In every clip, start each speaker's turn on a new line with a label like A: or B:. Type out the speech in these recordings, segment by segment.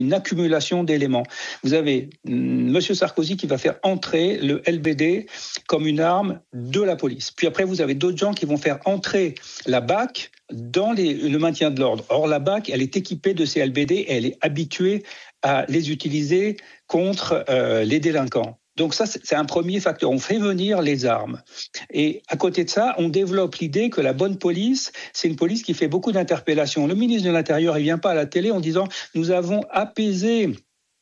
A: une accumulation d'éléments. Vous avez M. Sarkozy qui va faire entrer le LBD comme une arme de la police. Puis après, vous avez d'autres gens qui vont faire entrer la BAC dans le maintien de l'ordre. Or, la BAC, elle est équipée de ces LBD et elle est habituée à les utiliser contre les délinquants. Donc ça, c'est un premier facteur. On fait venir les armes. Et à côté de ça, on développe l'idée que la bonne police, c'est une police qui fait beaucoup d'interpellations. Le ministre de l'Intérieur, il vient pas à la télé en disant « Nous avons apaisé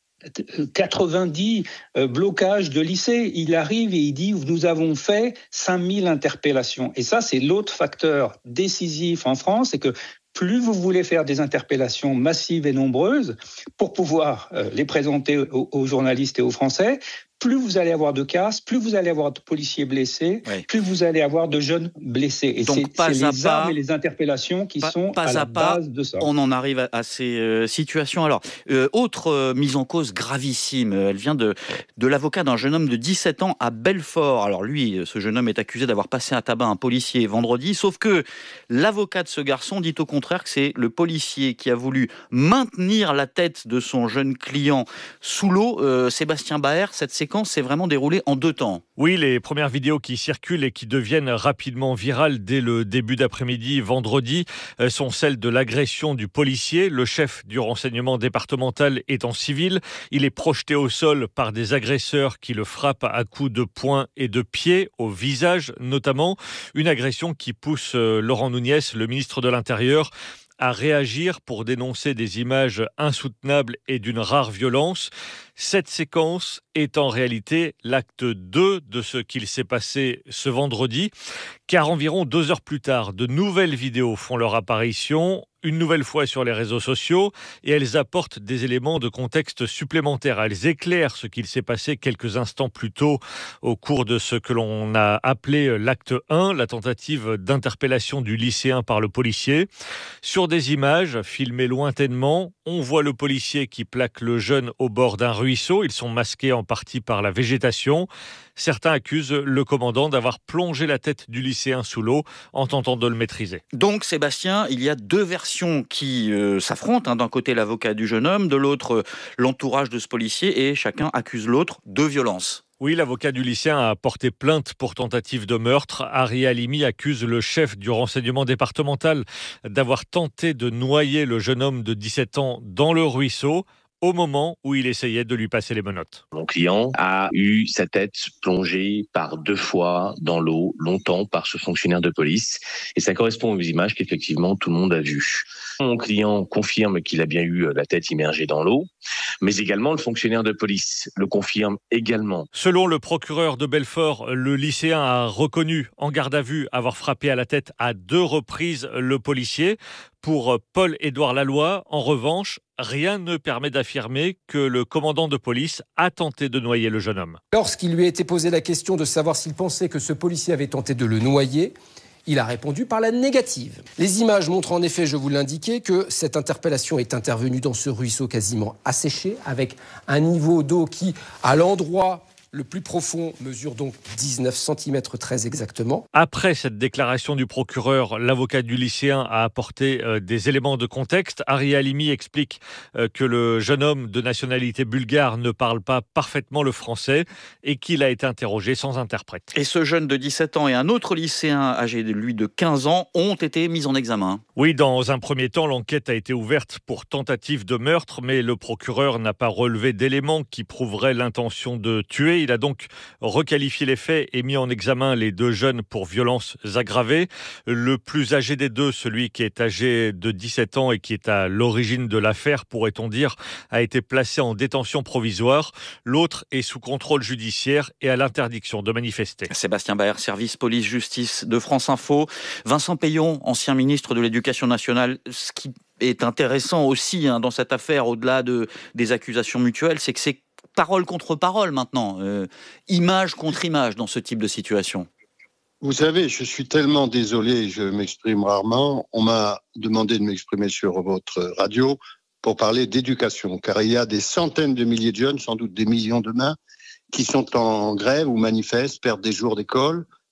A: 90 blocages de lycées ». Il arrive et il dit « Nous avons fait 5000 interpellations ». Et ça, c'est l'autre facteur décisif en France, c'est que plus vous voulez faire des interpellations massives et nombreuses pour pouvoir les présenter aux journalistes et aux Français, plus vous allez avoir de casse, plus vous allez avoir de policiers blessés, plus vous allez avoir de jeunes blessés. Et
B: donc,
A: c'est les armes et les interpellations qui sont à la base de ça.
B: On en arrive à ces situations. Alors, autre mise en cause gravissime, elle vient de l'avocat d'un jeune homme de 17 ans à Belfort. Alors lui, ce jeune homme est accusé d'avoir passé à tabac un policier vendredi, sauf que l'avocat de ce garçon dit au contraire que c'est le policier qui a voulu maintenir la tête de son jeune client sous l'eau. Sébastien Baer, cette séquence s'est vraiment déroulée en 2 temps.
C: Oui, les premières vidéos qui circulent et qui deviennent rapidement virales dès le début d'après-midi vendredi sont celles de l'agression du policier. Le chef du renseignement départemental est en civil. Il est projeté au sol par des agresseurs qui le frappent à coups de poing et de pied, au visage notamment. Une agression qui pousse Laurent Nunez, le ministre de l'Intérieur, à réagir pour dénoncer des images insoutenables et d'une rare violence. Cette séquence est en réalité l'acte 2 de ce qu'il s'est passé ce vendredi, car environ 2 heures plus tard, de nouvelles vidéos font leur apparition, une nouvelle fois sur les réseaux sociaux, et elles apportent des éléments de contexte supplémentaires. Elles éclairent ce qu'il s'est passé quelques instants plus tôt au cours de ce que l'on a appelé l'acte 1, la tentative d'interpellation du lycéen par le policier. Sur des images filmées lointainement, on voit le policier qui plaque le jeune au bord d'un ruisseau. Ils sont masqués en partie par la végétation. Certains accusent le commandant d'avoir plongé la tête du lycéen sous l'eau en tentant de le maîtriser.
B: Donc Sébastien, il y a 2 versions qui s'affrontent. D'un côté l'avocat du jeune homme, de l'autre l'entourage de ce policier, et chacun accuse l'autre de violence.
C: Oui, l'avocat du lycéen a porté plainte pour tentative de meurtre. Ari Halimi accuse le chef du renseignement départemental d'avoir tenté de noyer le jeune homme de 17 ans dans le ruisseau au moment où il essayait de lui passer les menottes.
D: Mon client a eu sa tête plongée par 2 fois dans l'eau, longtemps, par ce fonctionnaire de police. Et ça correspond aux images qu'effectivement tout le monde a vues. Mon client confirme qu'il a bien eu la tête immergée dans l'eau, mais également le fonctionnaire de police le confirme également.
C: Selon le procureur de Belfort, le lycéen a reconnu en garde à vue avoir frappé à la tête à 2 reprises le policier. Pour Paul-Édouard Laloy, en revanche, rien ne permet d'affirmer que le commandant de police a tenté de noyer le jeune homme.
E: Lorsqu'il lui a été posé la question de savoir s'il pensait que ce policier avait tenté de le noyer, il a répondu par la négative. Les images montrent en effet, je vous l'indiquais, que cette interpellation est intervenue dans ce ruisseau quasiment asséché, avec un niveau d'eau qui, à l'endroit le plus profond, mesure donc 19 cm très exactement.
C: Après cette déclaration du procureur, l'avocat du lycéen a apporté des éléments de contexte. Ari Halimi explique que le jeune homme de nationalité bulgare ne parle pas parfaitement le français et qu'il a été interrogé sans interprète.
B: Et ce jeune de 17 ans et un autre lycéen âgé de lui de 15 ans ont été mis en examen.
C: Oui, dans un premier temps, l'enquête a été ouverte pour tentative de meurtre, mais le procureur n'a pas relevé d'éléments qui prouveraient l'intention de tuer. Il a donc requalifié les faits et mis en examen les 2 jeunes pour violences aggravées. Le plus âgé des 2, celui qui est âgé de 17 ans et qui est à l'origine de l'affaire, pourrait-on dire, a été placé en détention provisoire. L'autre est sous contrôle judiciaire et à l'interdiction de manifester.
B: Sébastien Baer, service police-justice de France Info. Vincent Peillon, ancien ministre de l'Éducation nationale. Ce qui est intéressant aussi dans cette affaire, au-delà des accusations mutuelles, c'est que c'est parole contre parole maintenant, image contre image dans ce type de situation.
F: Vous savez, je suis tellement désolé, je m'exprime rarement. On m'a demandé de m'exprimer sur votre radio pour parler d'éducation, car il y a des centaines de milliers de jeunes, sans doute des millions demain, qui sont en grève ou manifestent, perdent des jours d'école,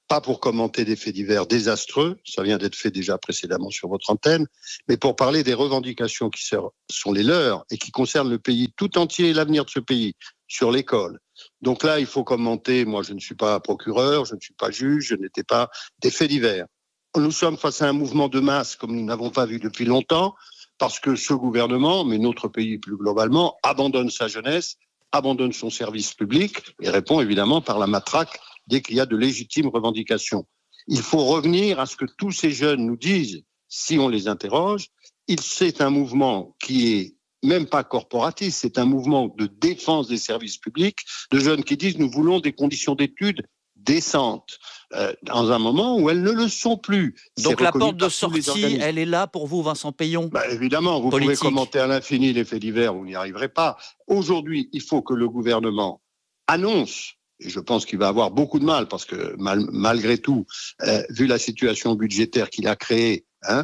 F: pas pour commenter des faits divers désastreux, ça vient d'être fait déjà précédemment sur votre antenne, mais pour parler des revendications qui sont les leurs et qui concernent le pays tout entier et l'avenir de ce pays, sur l'école. Donc là, il faut commenter, moi je ne suis pas procureur, je ne suis pas juge, je n'étais pas des faits divers. Nous sommes face à un mouvement de masse comme nous n'avons pas vu depuis longtemps, parce que ce gouvernement, mais notre pays plus globalement, abandonne sa jeunesse, abandonne son service public et répond évidemment par la matraque dès qu'il y a de légitimes revendications. Il faut revenir à ce que tous ces jeunes nous disent, si on les interroge. C'est un mouvement qui est même pas corporatiste, c'est un mouvement de défense des services publics, de jeunes qui disent nous voulons des conditions d'études décentes, dans un moment où elles ne le sont plus.
B: Donc la porte de sortie, elle est là pour vous, Vincent Peillon?
F: Évidemment, vous pouvez commenter à l'infini les faits divers, vous n'y arriverez pas. Aujourd'hui, il faut que le gouvernement annonce, et je pense qu'il va avoir beaucoup de mal, parce que malgré tout, vu la situation budgétaire qu'il a créée,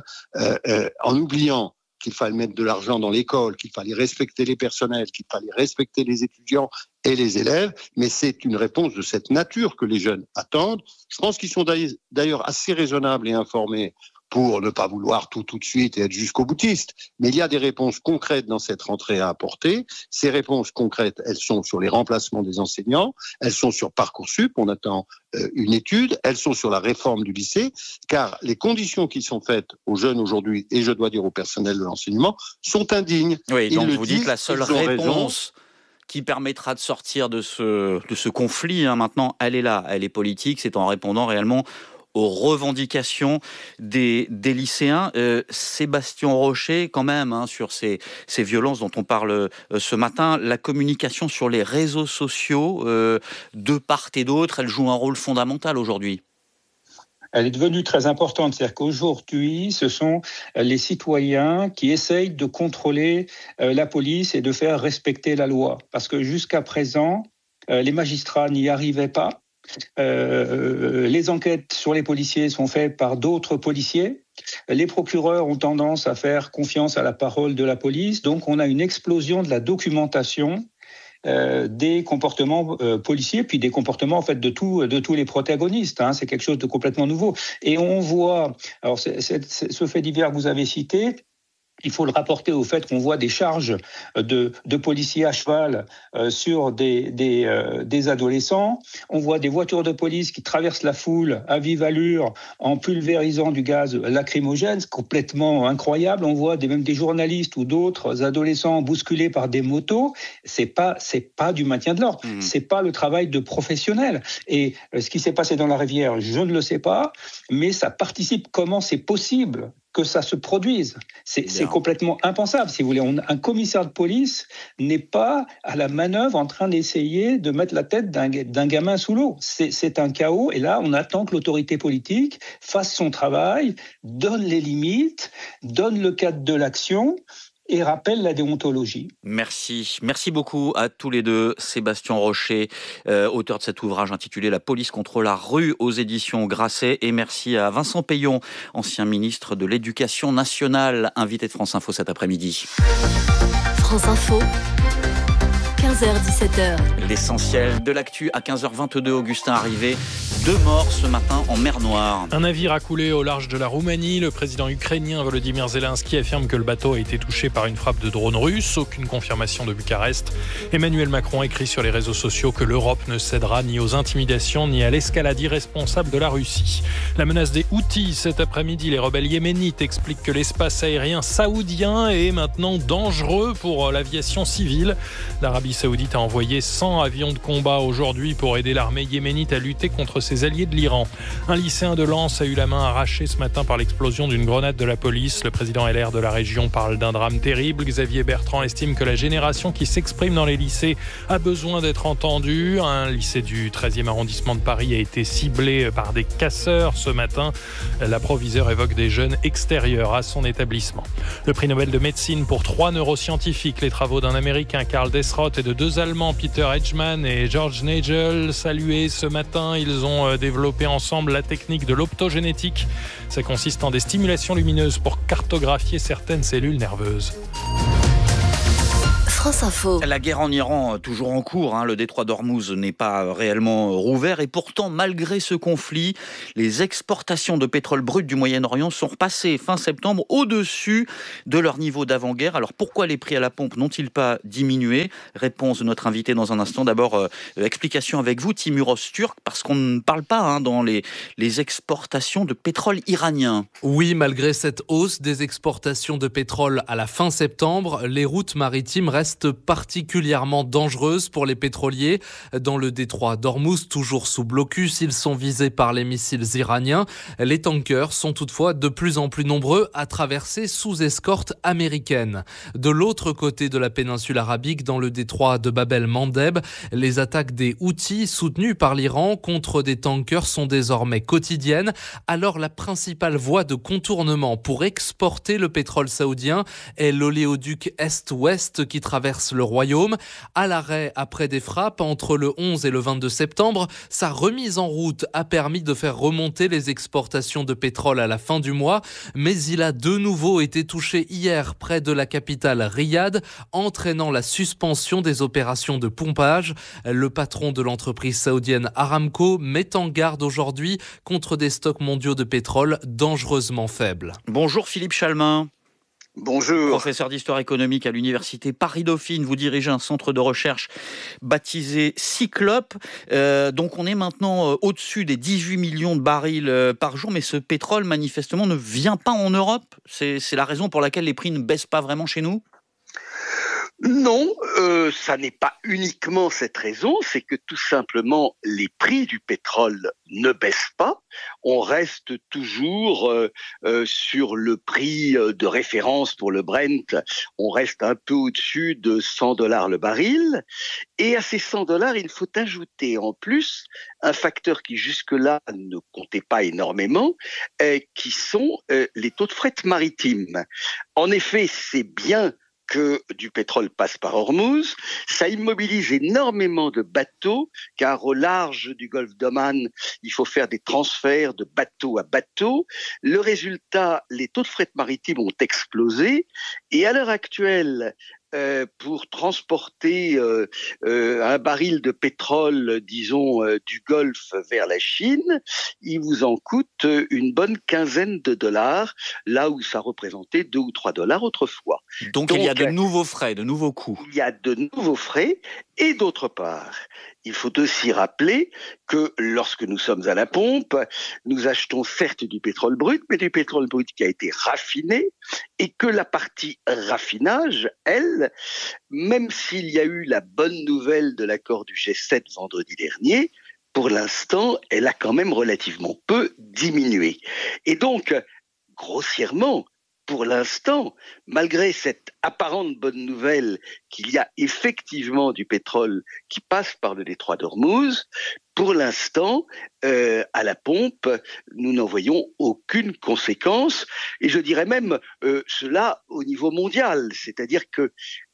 F: en oubliant qu'il fallait mettre de l'argent dans l'école, qu'il fallait respecter les personnels, qu'il fallait respecter les étudiants et les élèves, mais c'est une réponse de cette nature que les jeunes attendent. Je pense qu'ils sont d'ailleurs assez raisonnables et informés pour ne pas vouloir tout de suite et être jusqu'au boutiste. Mais il y a des réponses concrètes dans cette rentrée à apporter. Ces réponses concrètes, elles sont sur les remplacements des enseignants, elles sont sur Parcoursup, on attend une étude, elles sont sur la réforme du lycée, car les conditions qui sont faites aux jeunes aujourd'hui, et je dois dire au personnel de l'enseignement, sont indignes.
B: Oui, donc vous dites la seule réponse qui permettra de sortir de ce conflit, maintenant, elle est là, elle est politique, c'est en répondant réellement aux revendications des lycéens. Sébastien Rocher, quand même, sur ces violences dont on parle ce matin, la communication sur les réseaux sociaux, de part et d'autre, elle joue un rôle fondamental aujourd'hui.
A: Elle est devenue très importante. C'est-à-dire qu'aujourd'hui, ce sont les citoyens qui essayent de contrôler la police et de faire respecter la loi. Parce que jusqu'à présent, les magistrats n'y arrivaient pas. Les enquêtes sur les policiers sont faites par d'autres policiers. Les procureurs ont tendance à faire confiance à la parole de la police. Donc, on a une explosion de la documentation des comportements policiers, puis des comportements en fait de tous les protagonistes. C'est quelque chose de complètement nouveau. Et on voit, alors ce fait divers que vous avez cité, il faut le rapporter au fait qu'on voit des charges de policiers à cheval sur des adolescents. On voit des voitures de police qui traversent la foule à vive allure en pulvérisant du gaz lacrymogène, c'est complètement incroyable. On voit même des journalistes ou d'autres adolescents bousculés par des motos. C'est pas du maintien de l'ordre. C'est pas le travail de professionnels. Et ce qui s'est passé dans la Rivière, je ne le sais pas, mais ça participe. Comment c'est possible que ça se produise? C'est complètement impensable, si vous voulez. Un commissaire de police n'est pas à la manœuvre en train d'essayer de mettre la tête d'un gamin sous l'eau. C'est un chaos, et là, on attend que l'autorité politique fasse son travail, donne les limites, donne le cadre de l'action et rappelle la déontologie.
B: Merci beaucoup à tous les deux. Sébastien Rocher, auteur de cet ouvrage intitulé « La police contre la rue » aux éditions Grasset, et merci à Vincent Peillon, ancien ministre de l'Éducation nationale, invité de France Info cet après-midi.
G: France Info, 15h-17h.
B: L'essentiel de l'actu à 15h22, Augustin Arrivé. 2 morts ce matin en mer Noire.
H: Un navire a coulé au large de la Roumanie. Le président ukrainien Volodymyr Zelensky affirme que le bateau a été touché par une frappe de drone russe. Aucune confirmation de Bucarest. Emmanuel Macron écrit sur les réseaux sociaux que l'Europe ne cédera ni aux intimidations ni à l'escalade irresponsable de la Russie. La menace des Houthis cet après-midi. Les rebelles yéménites expliquent que l'espace aérien saoudien est maintenant dangereux pour l'aviation civile. L'Arabie saoudite a envoyé 100 avions de combat aujourd'hui pour aider l'armée yéménite à lutter contre ses alliés de l'Iran. Un lycéen de Lens a eu la main arrachée ce matin par l'explosion d'une grenade de la police. Le président LR de la région parle d'un drame terrible. Xavier Bertrand estime que la génération qui s'exprime dans les lycées a besoin d'être entendue. Un lycée du 13e arrondissement de Paris a été ciblé par des casseurs ce matin. La proviseure évoque des jeunes extérieurs à son établissement. Le prix Nobel de médecine pour 3 neuroscientifiques. Les travaux d'un Américain, Karl Desroth, et de 2 Allemands, Peter Hedgeman et George Nagel, salués ce matin. Ils ont développé ensemble la technique de l'optogénétique. Ça consiste en des stimulations lumineuses pour cartographier certaines cellules nerveuses.
G: France Info.
B: La guerre en Iran, toujours en cours, le détroit d'Ormuz n'est pas réellement rouvert et pourtant, malgré ce conflit, les exportations de pétrole brut du Moyen-Orient sont repassées fin septembre au-dessus de leur niveau d'avant-guerre. Alors pourquoi les prix à la pompe n'ont-ils pas diminué? Réponse de notre invité dans un instant. D'abord, explication avec vous, Timur Öztürk, parce qu'on ne parle pas dans les exportations de pétrole iranien.
I: Oui, malgré cette hausse des exportations de pétrole à la fin septembre, les routes maritimes restent particulièrement dangereuses pour les pétroliers. Dans le détroit d'Ormuz, toujours sous blocus, ils sont visés par les missiles iraniens. Les tankers sont toutefois de plus en plus nombreux à traverser sous escorte américaine. De l'autre côté de la péninsule arabique, dans le détroit de Bab el-Mandeb, les attaques des Houthis soutenus par l'Iran contre des tankers sont désormais quotidiennes. Alors la principale voie de contournement pour exporter le pétrole saoudien est l'oléoduc Est-Ouest qui traverse le royaume. À l'arrêt après des frappes entre le 11 et le 22 septembre, sa remise en route a permis de faire remonter les exportations de pétrole à la fin du mois, mais il a de nouveau été touché hier près de la capitale Riyad, entraînant la suspension des opérations de pompage. Le patron de l'entreprise saoudienne Aramco met en garde aujourd'hui contre des stocks mondiaux de pétrole dangereusement faibles.
B: Bonjour Philippe Chalmin.
J: Bonjour.
B: Professeur d'histoire économique à l'université Paris-Dauphine, vous dirigez un centre de recherche baptisé Cyclope. Donc on est maintenant au-dessus des 18 millions de barils par jour, mais ce pétrole manifestement ne vient pas en Europe. C'est la raison pour laquelle les prix ne baissent pas vraiment chez nous ?
J: Non, ça n'est pas uniquement cette raison, c'est que tout simplement les prix du pétrole ne baissent pas. On reste toujours sur le prix de référence pour le Brent, on reste un peu au-dessus de $100 le baril. Et à ces $100, il faut ajouter en plus un facteur qui jusque-là ne comptait pas énormément, qui sont les taux de fret maritime. En effet, c'est bien que du pétrole passe par Ormuz, ça immobilise énormément de bateaux, car au large du golfe d'Oman, il faut faire des transferts de bateau à bateau. Le résultat, les taux de fret maritime ont explosé, et à l'heure actuelle, pour transporter un baril de pétrole, disons, du Golfe vers la Chine, il vous en coûte une bonne quinzaine de dollars, là où ça représentait $2 ou $3 autrefois.
B: Donc il y a de nouveaux frais, de nouveaux coûts.
J: Il y a de nouveaux frais, et d'autre part, il faut aussi rappeler que lorsque nous sommes à la pompe, nous achetons certes du pétrole brut, mais du pétrole brut qui a été raffiné, et que la partie raffinage, elle, même s'il y a eu la bonne nouvelle de l'accord du G7 vendredi dernier, pour l'instant, elle a quand même relativement peu diminué. Et donc, grossièrement, pour l'instant, malgré cette apparente bonne nouvelle qu'il y a effectivement du pétrole qui passe par le détroit d'Ormuz, pour l'instant, à la pompe, nous n'en voyons aucune conséquence. Et je dirais même cela au niveau mondial. C'est-à-dire que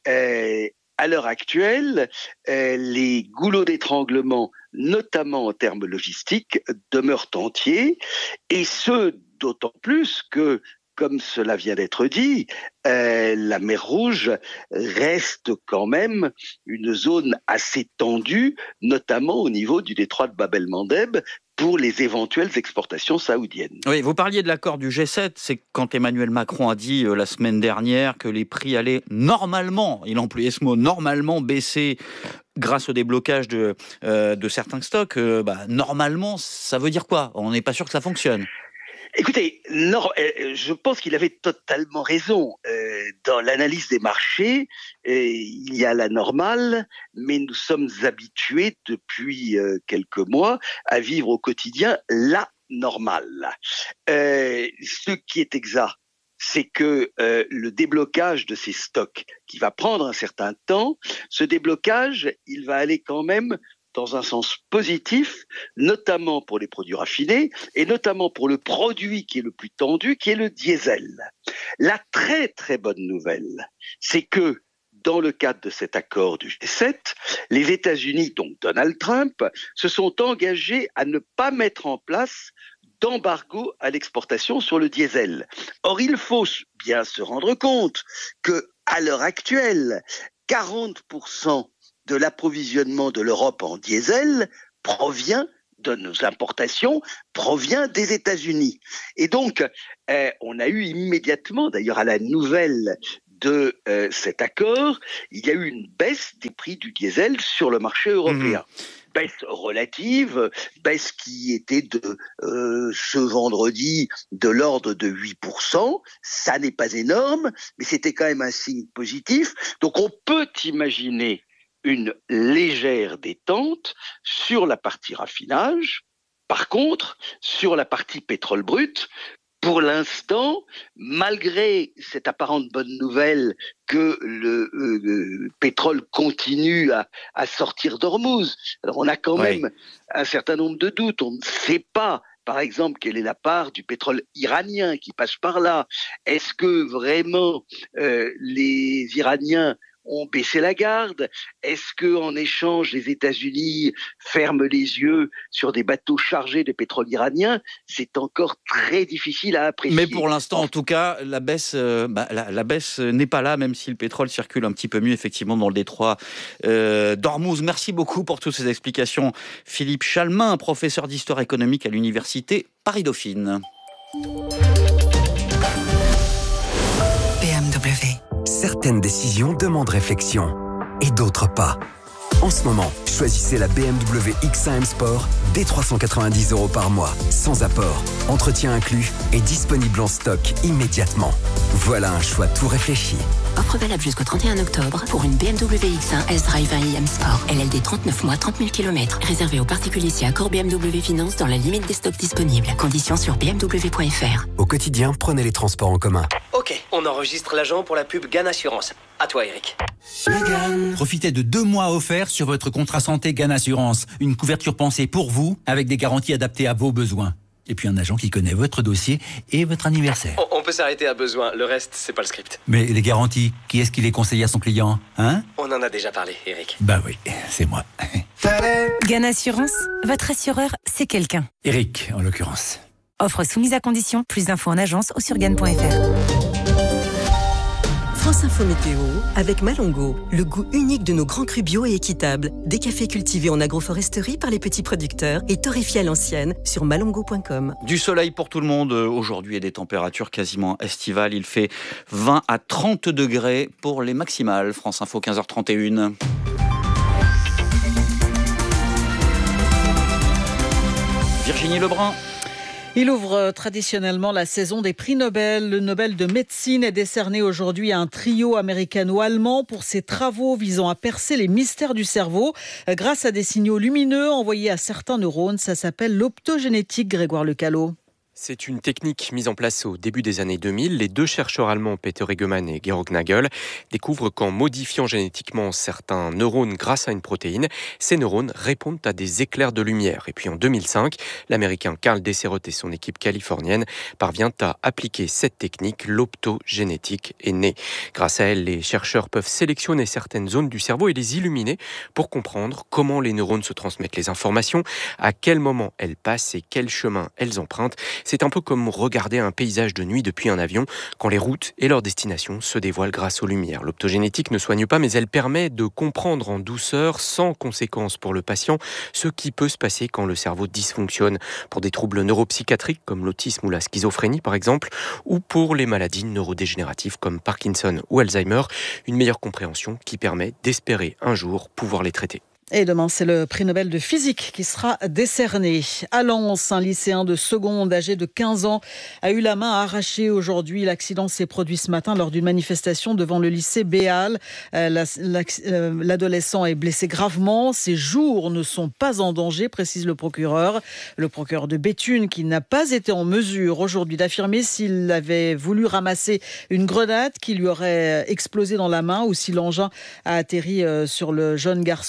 J: à l'heure actuelle, les goulots d'étranglement, notamment en termes logistiques, demeurent entiers. Et ce, d'autant plus que, comme cela vient d'être dit, la mer Rouge reste quand même une zone assez tendue, notamment au niveau du détroit de Bab el-Mandeb, pour les éventuelles exportations saoudiennes.
B: Oui, vous parliez de l'accord du G7, c'est quand Emmanuel Macron a dit la semaine dernière que les prix allaient normalement, il employait ce mot, normalement baisser grâce au déblocage de certains stocks. Normalement, ça veut dire quoi? On n'est pas sûr que ça fonctionne.
J: Écoutez, je pense qu'il avait totalement raison. Dans l'analyse des marchés, il y a la normale, mais nous sommes habitués depuis quelques mois à vivre au quotidien la normale. Ce qui est exact, c'est que le déblocage de ces stocks, qui va prendre un certain temps, ce déblocage, il va aller quand même dans un sens positif, notamment pour les produits raffinés et notamment pour le produit qui est le plus tendu, qui est le diesel. La très très bonne nouvelle, c'est que dans le cadre de cet accord du G7, les États-Unis, donc Donald Trump, se sont engagés à ne pas mettre en place d'embargo à l'exportation sur le diesel. Or, il faut bien se rendre compte que, à l'heure actuelle, 40% de l'approvisionnement de l'Europe en diesel provient de nos importations, provient des États-Unis. Et donc, on a eu immédiatement, d'ailleurs à la nouvelle de cet accord, il y a eu une baisse des prix du diesel sur le marché européen. Baisse relative, baisse qui était ce vendredi de l'ordre de 8%. Ça n'est pas énorme, mais c'était quand même un signe positif. Donc on peut imaginer une légère détente sur la partie raffinage. Par contre, sur la partie pétrole brut, pour l'instant, malgré cette apparente bonne nouvelle que le pétrole continue à sortir d'Ormuz, alors on a quand même un certain nombre de doutes. On ne sait pas, par exemple, quelle est la part du pétrole iranien qui passe par là. Est-ce que vraiment les Iraniens ont baissé la garde? Est-ce que en échange, les États-Unis ferment les yeux sur des bateaux chargés de pétrole iranien? C'est encore très difficile à apprécier.
B: Mais pour l'instant, en tout cas, la baisse n'est pas là, même si le pétrole circule un petit peu mieux, effectivement, dans le détroit d'Ormuz. Merci beaucoup pour toutes ces explications. Philippe Chalmin, professeur d'histoire économique à l'université Paris-Dauphine.
K: BMW. Certaines décisions demandent réflexion et d'autres pas. En ce moment, choisissez la BMW X1 M Sport dès 390 € par mois, sans apport, entretien inclus et disponible en stock immédiatement. Voilà un choix tout réfléchi.
L: Offre valable jusqu'au 31 octobre pour une BMW X1 S-Drive 1 iM Sport. LLD 39 mois, 30 000 km. Réservé aux particuliers si accord BMW Finance dans la limite des stocks disponibles. Conditions sur bmw.fr.
K: Au quotidien, prenez les transports en commun.
M: Ok, on enregistre l'agent pour la pub GAN Assurance. À toi, Eric.
N: Profitez de 2 mois offerts sur votre contrat santé GAN Assurance. Une couverture pensée pour vous, avec des garanties adaptées à vos besoins. Et puis un agent qui connaît votre dossier et votre anniversaire.
M: On peut s'arrêter à besoin, le reste, c'est pas le script.
N: Mais les garanties, qui est-ce qui les conseille à son client, hein?
M: On en a déjà parlé, Eric.
N: Bah oui, c'est moi.
O: GAN Assurance, votre assureur, c'est quelqu'un.
N: Eric, en l'occurrence.
O: Offre soumise à condition, plus d'infos en agence ou sur GAN.fr.
P: France Info Météo, avec Malongo, le goût unique de nos grands crus bio et équitables. Des cafés cultivés en agroforesterie par les petits producteurs et torréfiés à l'ancienne sur malongo.com.
B: Du soleil pour tout le monde aujourd'hui et des températures quasiment estivales. Il fait 20 à 30 degrés pour les maximales. France Info, 15h31. Virginie Lebrun.
Q: Il ouvre traditionnellement la saison des prix Nobel. Le Nobel de médecine est décerné aujourd'hui à un trio américano-allemand pour ses travaux visant à percer les mystères du cerveau grâce à des signaux lumineux envoyés à certains neurones. Ça s'appelle l'optogénétique, Grégoire Lecalot.
R: C'est une technique mise en place au début des années 2000. Les deux chercheurs allemands, Peter Egemann et Georg Nagel, découvrent qu'en modifiant génétiquement certains neurones grâce à une protéine, ces neurones répondent à des éclairs de lumière. Et puis en 2005, l'américain Carl Desserot et son équipe californienne parviennent à appliquer cette technique. L'optogénétique est née. Grâce à elle, les chercheurs peuvent sélectionner certaines zones du cerveau et les illuminer pour comprendre comment les neurones se transmettent les informations, à quel moment elles passent et quel chemin elles empruntent. C'est un peu comme regarder un paysage de nuit depuis un avion, quand les routes et leurs destinations se dévoilent grâce aux lumières. L'optogénétique ne soigne pas, mais elle permet de comprendre en douceur, sans conséquence pour le patient, ce qui peut se passer quand le cerveau dysfonctionne, pour des troubles neuropsychiatriques comme l'autisme ou la schizophrénie par exemple, ou pour les maladies neurodégénératives comme Parkinson ou Alzheimer, une meilleure compréhension qui permet d'espérer un jour pouvoir les traiter.
Q: Et demain, c'est le prix Nobel de physique qui sera décerné. À Lens, un lycéen de seconde âgé de 15 ans a eu la main arrachée aujourd'hui. L'accident s'est produit ce matin lors d'une manifestation devant le lycée Béal. L'adolescent est blessé gravement. Ses jours ne sont pas en danger, précise le procureur. Le procureur de Béthune, qui n'a pas été en mesure aujourd'hui d'affirmer s'il avait voulu ramasser une grenade qui lui aurait explosé dans la main ou si l'engin a atterri sur le jeune garçon. La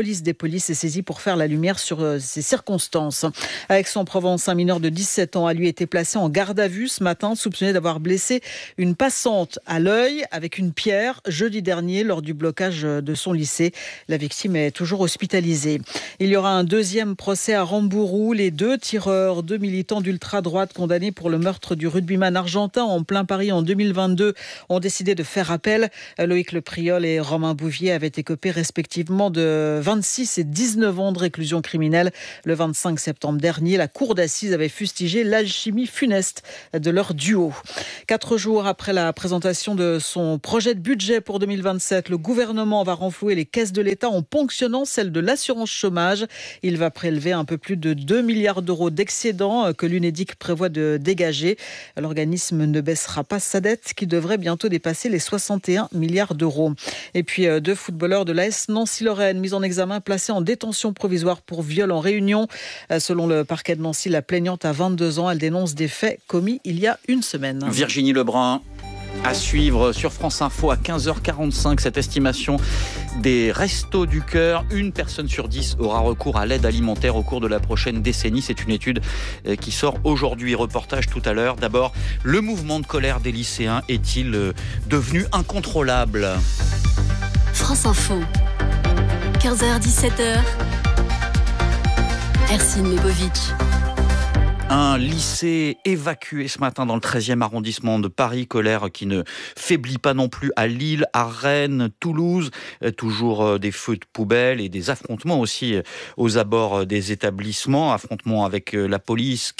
Q: police des polices est saisie pour faire la lumière sur ces circonstances. À Aix-en-Provence, un mineur de 17 ans a lui été placé en garde à vue ce matin, soupçonné d'avoir blessé une passante à l'œil avec une pierre jeudi dernier lors du blocage de son lycée. La victime est toujours hospitalisée. Il y aura un deuxième procès à Rambourou. Les deux tireurs, deux militants d'ultra-droite condamnés pour le meurtre du rugbyman argentin en plein Paris en 2022 ont décidé de faire appel. Loïc Lepriol et Romain Bouvier avaient écopé respectivement de 26 et 19 ans de réclusion criminelle. Le 25 septembre dernier, la cour d'assises avait fustigé l'alchimie funeste de leur duo. 4 jours après la présentation de son projet de budget pour 2027, le gouvernement va renflouer les caisses de l'État en ponctionnant celles de l'assurance chômage. Il va prélever un peu plus de 2 milliards d'euros d'excédents que l'Unédic prévoit de dégager. L'organisme ne baissera pas sa dette qui devrait bientôt dépasser les 61 milliards d'euros. Et puis 2 footballeurs de l'AS Nancy-Lorraine mis en examen, placés en détention provisoire pour viol en réunion. Selon le parquet de Nancy, la plaignante a 22 ans. Elle dénonce des faits commis il y a une semaine.
B: Virginie Lebrun. À suivre sur France Info à 15h45, cette estimation des Restos du Cœur. 1 personne sur 10 aura recours à l'aide alimentaire au cours de la prochaine décennie. C'est une étude qui sort aujourd'hui. Reportage tout à l'heure. D'abord, le mouvement de colère des lycéens est-il devenu incontrôlable ?
G: France Info, 15h-17h, Ercine Lebovic.
B: Un lycée évacué ce matin dans le 13e arrondissement de Paris. Colère qui ne faiblit pas non plus à Lille, à Rennes, Toulouse. Toujours des feux de poubelle et des affrontements aussi aux abords des établissements. Affrontements avec la police.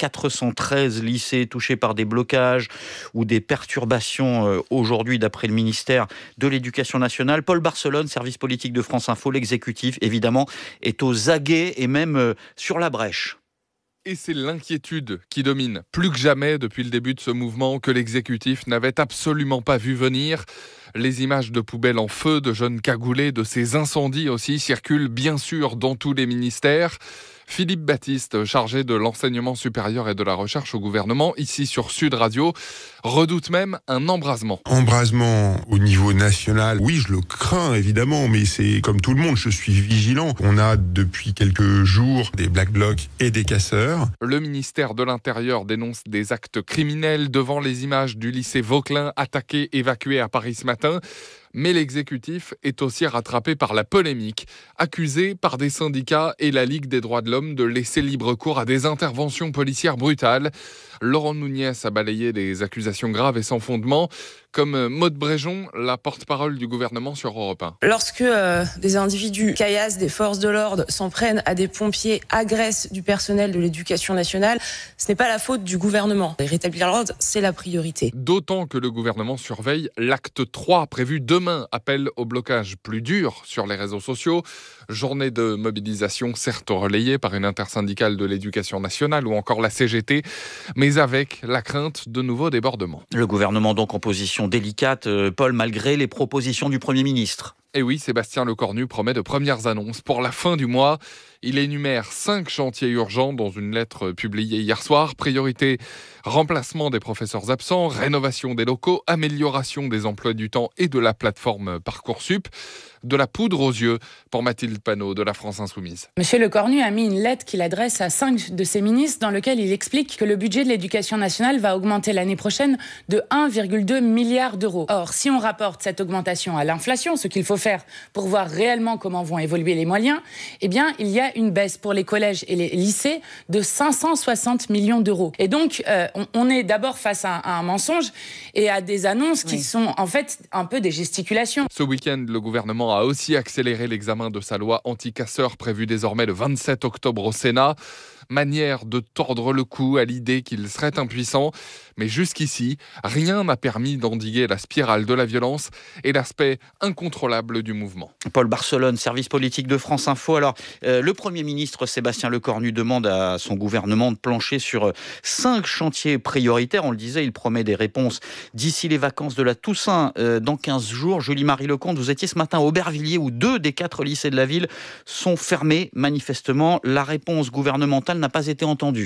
B: 413 lycées touchés par des blocages ou des perturbations aujourd'hui d'après le ministère de l'Éducation nationale. Paul Barcelone, service politique de France Info, l'exécutif évidemment est aux aguets et même sur la brèche.
S: Et c'est l'inquiétude qui domine plus que jamais depuis le début de ce mouvement que l'exécutif n'avait absolument pas vu venir. Les images de poubelles en feu, de jeunes cagoulés, de ces incendies aussi circulent bien sûr dans tous les ministères. Philippe Baptiste, chargé de l'enseignement supérieur et de la recherche au gouvernement, ici sur Sud Radio, redoute même un embrasement.
T: Embrasement au niveau national, oui, je le crains évidemment, mais c'est comme tout le monde, je suis vigilant. On a depuis quelques jours des Black Blocs et des casseurs.
S: Le ministère de l'Intérieur dénonce des actes criminels devant les images du lycée Vauquelin attaqué, évacué à Paris ce matin. Mais l'exécutif est aussi rattrapé par la polémique, accusé par des syndicats et la Ligue des droits de l'homme de laisser libre cours à des interventions policières brutales. Laurent Nunez a balayé des accusations graves et sans fondement, comme Maude Bréjon, la porte-parole du gouvernement sur Europe 1.
U: Lorsque des individus caillassent des forces de l'ordre, s'en prennent à des pompiers, agressent du personnel de l'éducation nationale, ce n'est pas la faute du gouvernement. Rétablir l'ordre, c'est la priorité.
S: D'autant que le gouvernement surveille l'acte 3 prévu demain, appel au blocage plus dur sur les réseaux sociaux. Journée de mobilisation certes relayée par une intersyndicale de l'éducation nationale ou encore la CGT, mais avec la crainte de nouveaux débordements.
B: Le gouvernement donc en position délicate, Paul, malgré les propositions du Premier ministre.
S: Et oui, Sébastien Lecornu promet de premières annonces pour la fin du mois. Il énumère 5 chantiers urgents dans une lettre publiée hier soir. Priorité, remplacement des professeurs absents, rénovation des locaux, amélioration des emplois du temps et de la plateforme Parcoursup. De la poudre aux yeux pour Mathilde Panot de la France Insoumise.
V: Monsieur Lecornu a mis une lettre qu'il adresse à 5 de ses ministres dans laquelle il explique que le budget de l'éducation nationale va augmenter l'année prochaine de 1,2 milliard d'euros. Or, si on rapporte cette augmentation à l'inflation, ce qu'il faut faire pour voir réellement comment vont évoluer les moyens, eh bien, il y a une baisse pour les collèges et les lycées de 560 millions d'euros. Et donc, on est d'abord face à un mensonge et à des annonces qui sont en fait un peu des gesticulations.
S: Ce week-end, le gouvernement a aussi accéléré l'examen de sa loi anti-casseurs prévue désormais le 27 octobre au Sénat. Manière de tordre le cou à l'idée qu'il serait impuissant. Mais jusqu'ici, rien n'a permis d'endiguer la spirale de la violence et l'aspect incontrôlable du mouvement.
B: Paul Barcelone, service politique de France Info. Alors, le Premier ministre Sébastien Lecornu demande à son gouvernement de plancher sur 5 chantiers prioritaires. On le disait, il promet des réponses d'ici les vacances de la Toussaint dans 15 jours. Julie-Marie Lecomte, vous étiez ce matin à Aubervilliers où 2 des 4 lycées de la ville sont fermés. Manifestement, la réponse gouvernementale n'a pas été entendue.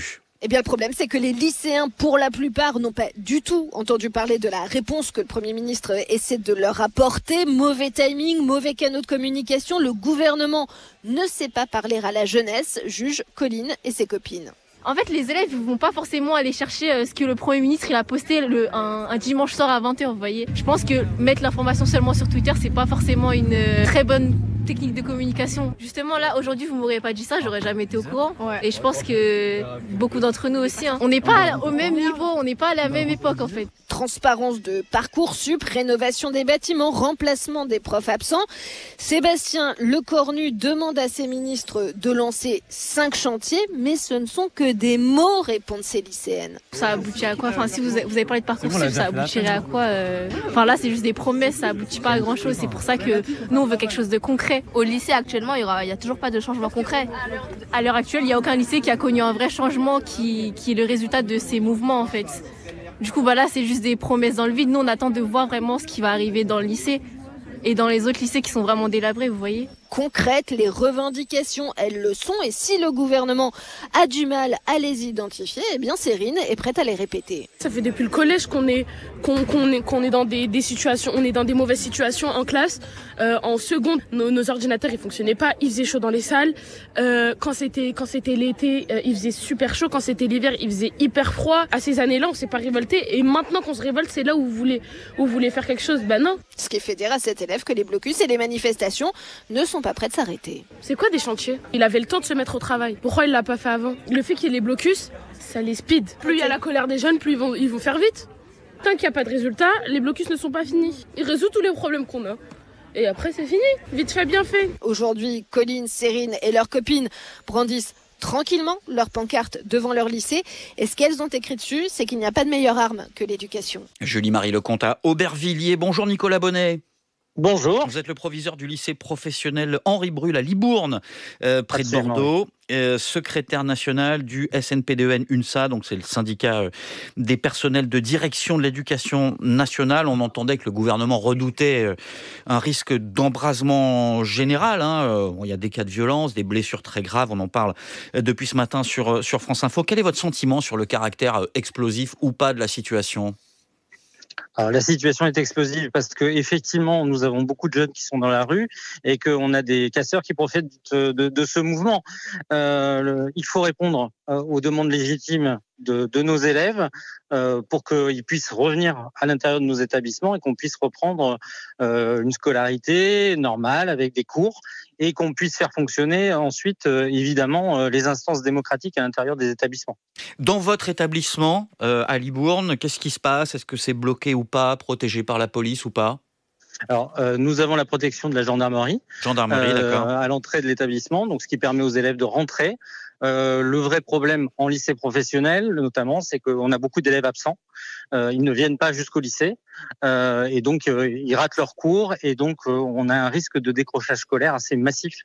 D: Eh bien, le problème, c'est que les lycéens, pour la plupart, n'ont pas du tout entendu parler de la réponse que le Premier ministre essaie de leur apporter. Mauvais timing, mauvais canaux de communication. Le gouvernement ne sait pas parler à la jeunesse, juge Colline et ses copines.
E: En fait, les élèves ne vont pas forcément aller chercher ce que le Premier ministre il a posté un dimanche soir à 20h, vous voyez. Je pense que mettre l'information seulement sur Twitter, c'est pas forcément une très bonne technique de communication. Justement, là, aujourd'hui, vous m'auriez pas dit ça, j'aurais jamais été au courant. Ouais. Et je pense que beaucoup d'entre nous aussi, on n'est pas au même niveau, on n'est pas à la même époque, en fait.
D: Transparence de Parcoursup, rénovation des bâtiments, remplacement des profs absents. Sébastien Lecornu demande à ses ministres de lancer 5 chantiers, mais ce ne sont que des mots, répondent ces lycéennes.
E: Ça aboutit à quoi? Enfin, si vous avez parlé de Parcoursup, ça aboutirait à quoi? Enfin, là, c'est juste des promesses, ça aboutit pas à grand-chose. C'est pour ça que nous, on veut quelque chose de concret. Au lycée, actuellement, il y a toujours pas de changement concret. À l'heure actuelle, il y a aucun lycée qui a connu un vrai changement qui est le résultat de ces mouvements, en fait. Du coup, là, c'est juste des promesses dans le vide. Nous, on attend de voir vraiment ce qui va arriver dans le lycée et dans les autres lycées qui sont vraiment délabrés, vous voyez.
D: Concrètes, les revendications, elles le sont. Et si le gouvernement a du mal à les identifier, eh bien, Cérine est prête à les répéter.
W: Ça fait depuis le collège qu'on est dans des situations, on est dans des mauvaises situations en classe. En seconde, nos ordinateurs, ils fonctionnaient pas. Il faisait chaud dans les salles. Quand c'était l'été, il faisait super chaud. Quand c'était l'hiver, il faisait hyper froid. À ces années-là, on s'est pas révolté. Et maintenant qu'on se révolte, c'est là où vous voulez faire quelque chose. Ben non.
D: Ce qui fait dire à cet élève que les blocus et les manifestations ne sont pas prêts de s'arrêter.
W: C'est quoi des chantiers? Il avait le temps de se mettre au travail. Pourquoi il l'a pas fait avant? Le fait qu'il y ait les blocus, ça les speed. Plus il y a la colère des jeunes, plus ils vont faire vite. Tant qu'il n'y a pas de résultat, les blocus ne sont pas finis. Ils résolvent tous les problèmes qu'on a. Et après, c'est fini. Vite fait, bien fait.
D: Aujourd'hui, Colline, Cérine et leurs copines brandissent tranquillement leurs pancartes devant leur lycée. Et ce qu'elles ont écrit dessus, c'est qu'il n'y a pas de meilleure arme que l'éducation.
B: Julie-Marie Lecomte à Aubervilliers. Bonjour Nicolas Bonnet.
X: Bonjour.
B: Vous êtes le proviseur du lycée professionnel Henri Brul à Libourne, près de Bordeaux. Secrétaire national du SNPDEN UNSA, donc c'est le syndicat des personnels de direction de l'éducation nationale. On entendait que le gouvernement redoutait un risque d'embrasement général. Il y a des cas de violence, des blessures très graves, on en parle depuis ce matin sur France Info. Quel est votre sentiment sur le caractère explosif ou pas de la situation ?
X: Alors, la situation est explosive parce que effectivement, nous avons beaucoup de jeunes qui sont dans la rue et qu'on a des casseurs qui profitent de ce mouvement. Il faut répondre aux demandes légitimes de nos élèves pour qu'ils puissent revenir à l'intérieur de nos établissements et qu'on puisse reprendre une scolarité normale avec des cours et qu'on puisse faire fonctionner ensuite, évidemment, les instances démocratiques à l'intérieur des établissements.
B: Dans votre établissement, à Libourne, qu'est-ce qui se passe? Est-ce que c'est bloqué ou pas, protégé par la police ou pas?
X: Alors, nous avons la protection de la gendarmerie.
B: Gendarmerie, d'accord.
X: À l'entrée de l'établissement, donc ce qui permet aux élèves de rentrer. Le vrai problème en lycée professionnel, notamment, c'est qu'on a beaucoup d'élèves absents. Ils ne viennent pas jusqu'au lycée et donc ils ratent leurs cours et donc on a un risque de décrochage scolaire assez massif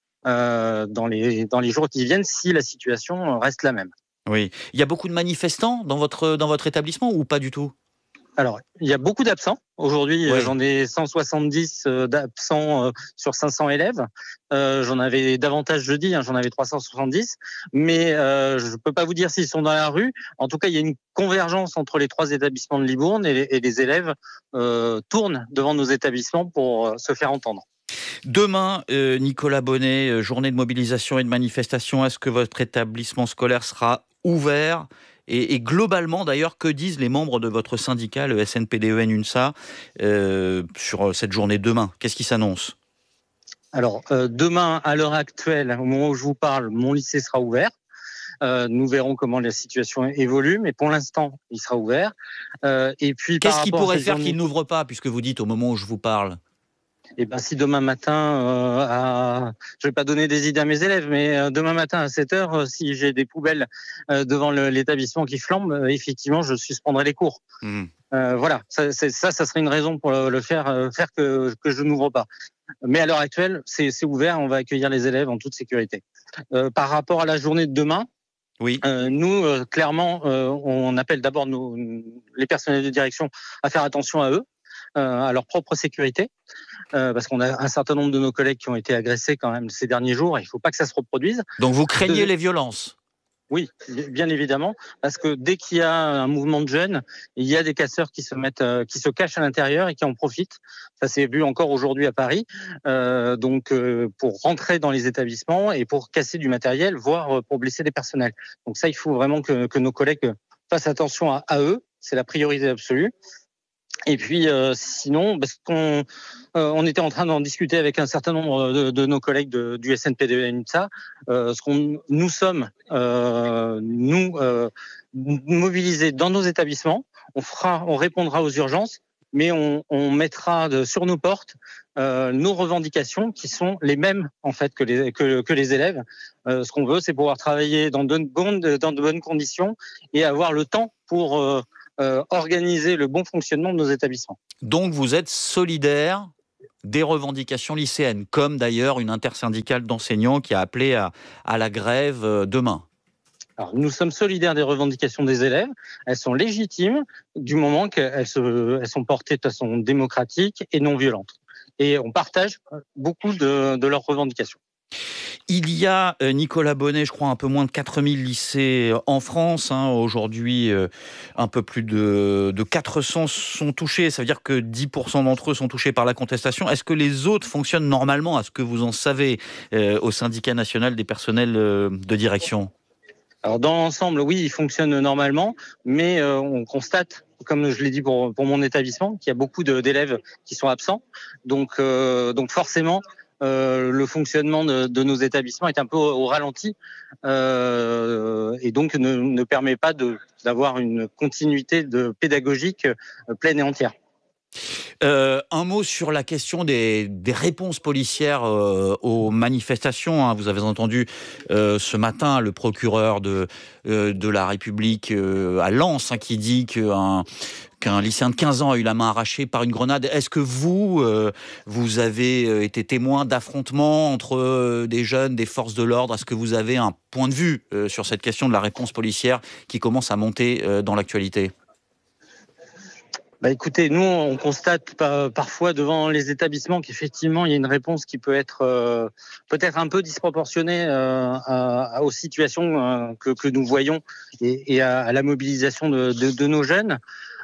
X: dans les jours qui viennent si la situation reste la même.
B: Oui, il y a beaucoup de manifestants dans votre établissement ou pas du tout?
X: Alors, il y a beaucoup d'absents. Aujourd'hui, j'en ai 170 d'absents sur 500 élèves. J'en avais davantage jeudi, j'en avais 370. Mais je ne peux pas vous dire s'ils sont dans la rue. En tout cas, il y a une convergence entre les 3 établissements de Libourne et les élèves tournent devant nos établissements pour se faire entendre.
B: Demain, Nicolas Bonnet, journée de mobilisation et de manifestation. Est-ce que votre établissement scolaire sera ouvert ? Et globalement, d'ailleurs, que disent les membres de votre syndicat, le SNPDEN UNSA, sur cette journée demain? Qu'est-ce qui s'annonce?
X: Alors, demain, à l'heure actuelle, au moment où je vous parle, mon lycée sera ouvert. Nous verrons comment la situation évolue, mais pour l'instant, il sera ouvert. Et puis,
B: qu'est-ce qui pourrait faire qu'il n'ouvre pas, puisque vous dites au moment où je vous parle?
X: Eh ben, si demain matin, je vais pas donner des idées à mes élèves, mais demain matin à 7h, si j'ai des poubelles devant l'établissement qui flambent, effectivement, je suspendrai les cours. Voilà, ça serait une raison pour le faire que je n'ouvre pas. Mais à l'heure actuelle, c'est ouvert, on va accueillir les élèves en toute sécurité. Par rapport à la journée de demain,
B: oui.
X: Nous, clairement, on appelle d'abord les personnels de direction à faire attention à eux, à leur propre sécurité, parce qu'on a un certain nombre de nos collègues qui ont été agressés quand même ces derniers jours, et il ne faut pas que ça se reproduise.
B: Donc vous craignez les violences?
X: Oui, bien évidemment, parce que dès qu'il y a un mouvement de jeunes, il y a des casseurs qui se cachent à l'intérieur et qui en profitent. Ça s'est vu encore aujourd'hui à Paris, pour rentrer dans les établissements et pour casser du matériel, voire pour blesser des personnels. Donc ça, il faut vraiment que nos collègues fassent attention à eux. C'est la priorité absolue. Et puis sinon, parce qu'on était en train d'en discuter avec un certain nombre de nos collègues du SNPD-UNSA, nous sommes mobilisés dans nos établissements. On répondra aux urgences, mais on mettra sur nos portes nos revendications qui sont les mêmes en fait que les élèves. Ce qu'on veut, c'est pouvoir travailler dans de bonnes conditions et avoir le temps pour organiser le bon fonctionnement de nos établissements.
B: Donc vous êtes solidaire des revendications lycéennes, comme d'ailleurs une intersyndicale d'enseignants qui a appelé à la grève demain.
X: Alors, nous sommes solidaires des revendications des élèves. Elles sont légitimes du moment qu'elles sont portées de façon démocratique et non violente. Et on partage beaucoup de leurs revendications.
B: Il y a, Nicolas Bonnet, je crois, un peu moins de 4000 lycées en France. Aujourd'hui, un peu plus de 400 sont touchés. Ça veut dire que 10% d'entre eux sont touchés par la contestation. Est-ce que les autres fonctionnent normalement, à ce que vous en savez, au syndicat national des personnels de direction ?
X: Alors, dans l'ensemble, oui, ils fonctionnent normalement, mais on constate, comme je l'ai dit pour mon établissement, qu'il y a beaucoup d'élèves qui sont absents. Donc forcément, le fonctionnement de nos établissements est un peu au ralenti et donc ne permet pas d'avoir une continuité pédagogique pleine et entière.
B: Un mot sur la question des réponses policières aux manifestations. Vous avez entendu ce matin le procureur de la République à Lens qui dit qu'un lycéen de 15 ans a eu la main arrachée par une grenade. Est-ce que vous avez été témoin d'affrontements entre des jeunes, des forces de l'ordre ? Est-ce que vous avez un point de vue sur cette question de la réponse policière qui commence à monter dans l'actualité ?
X: Écoutez, nous, on constate parfois devant les établissements qu'effectivement, il y a une réponse qui peut être peut-être un peu disproportionnée aux situations que nous voyons et à la mobilisation de nos jeunes.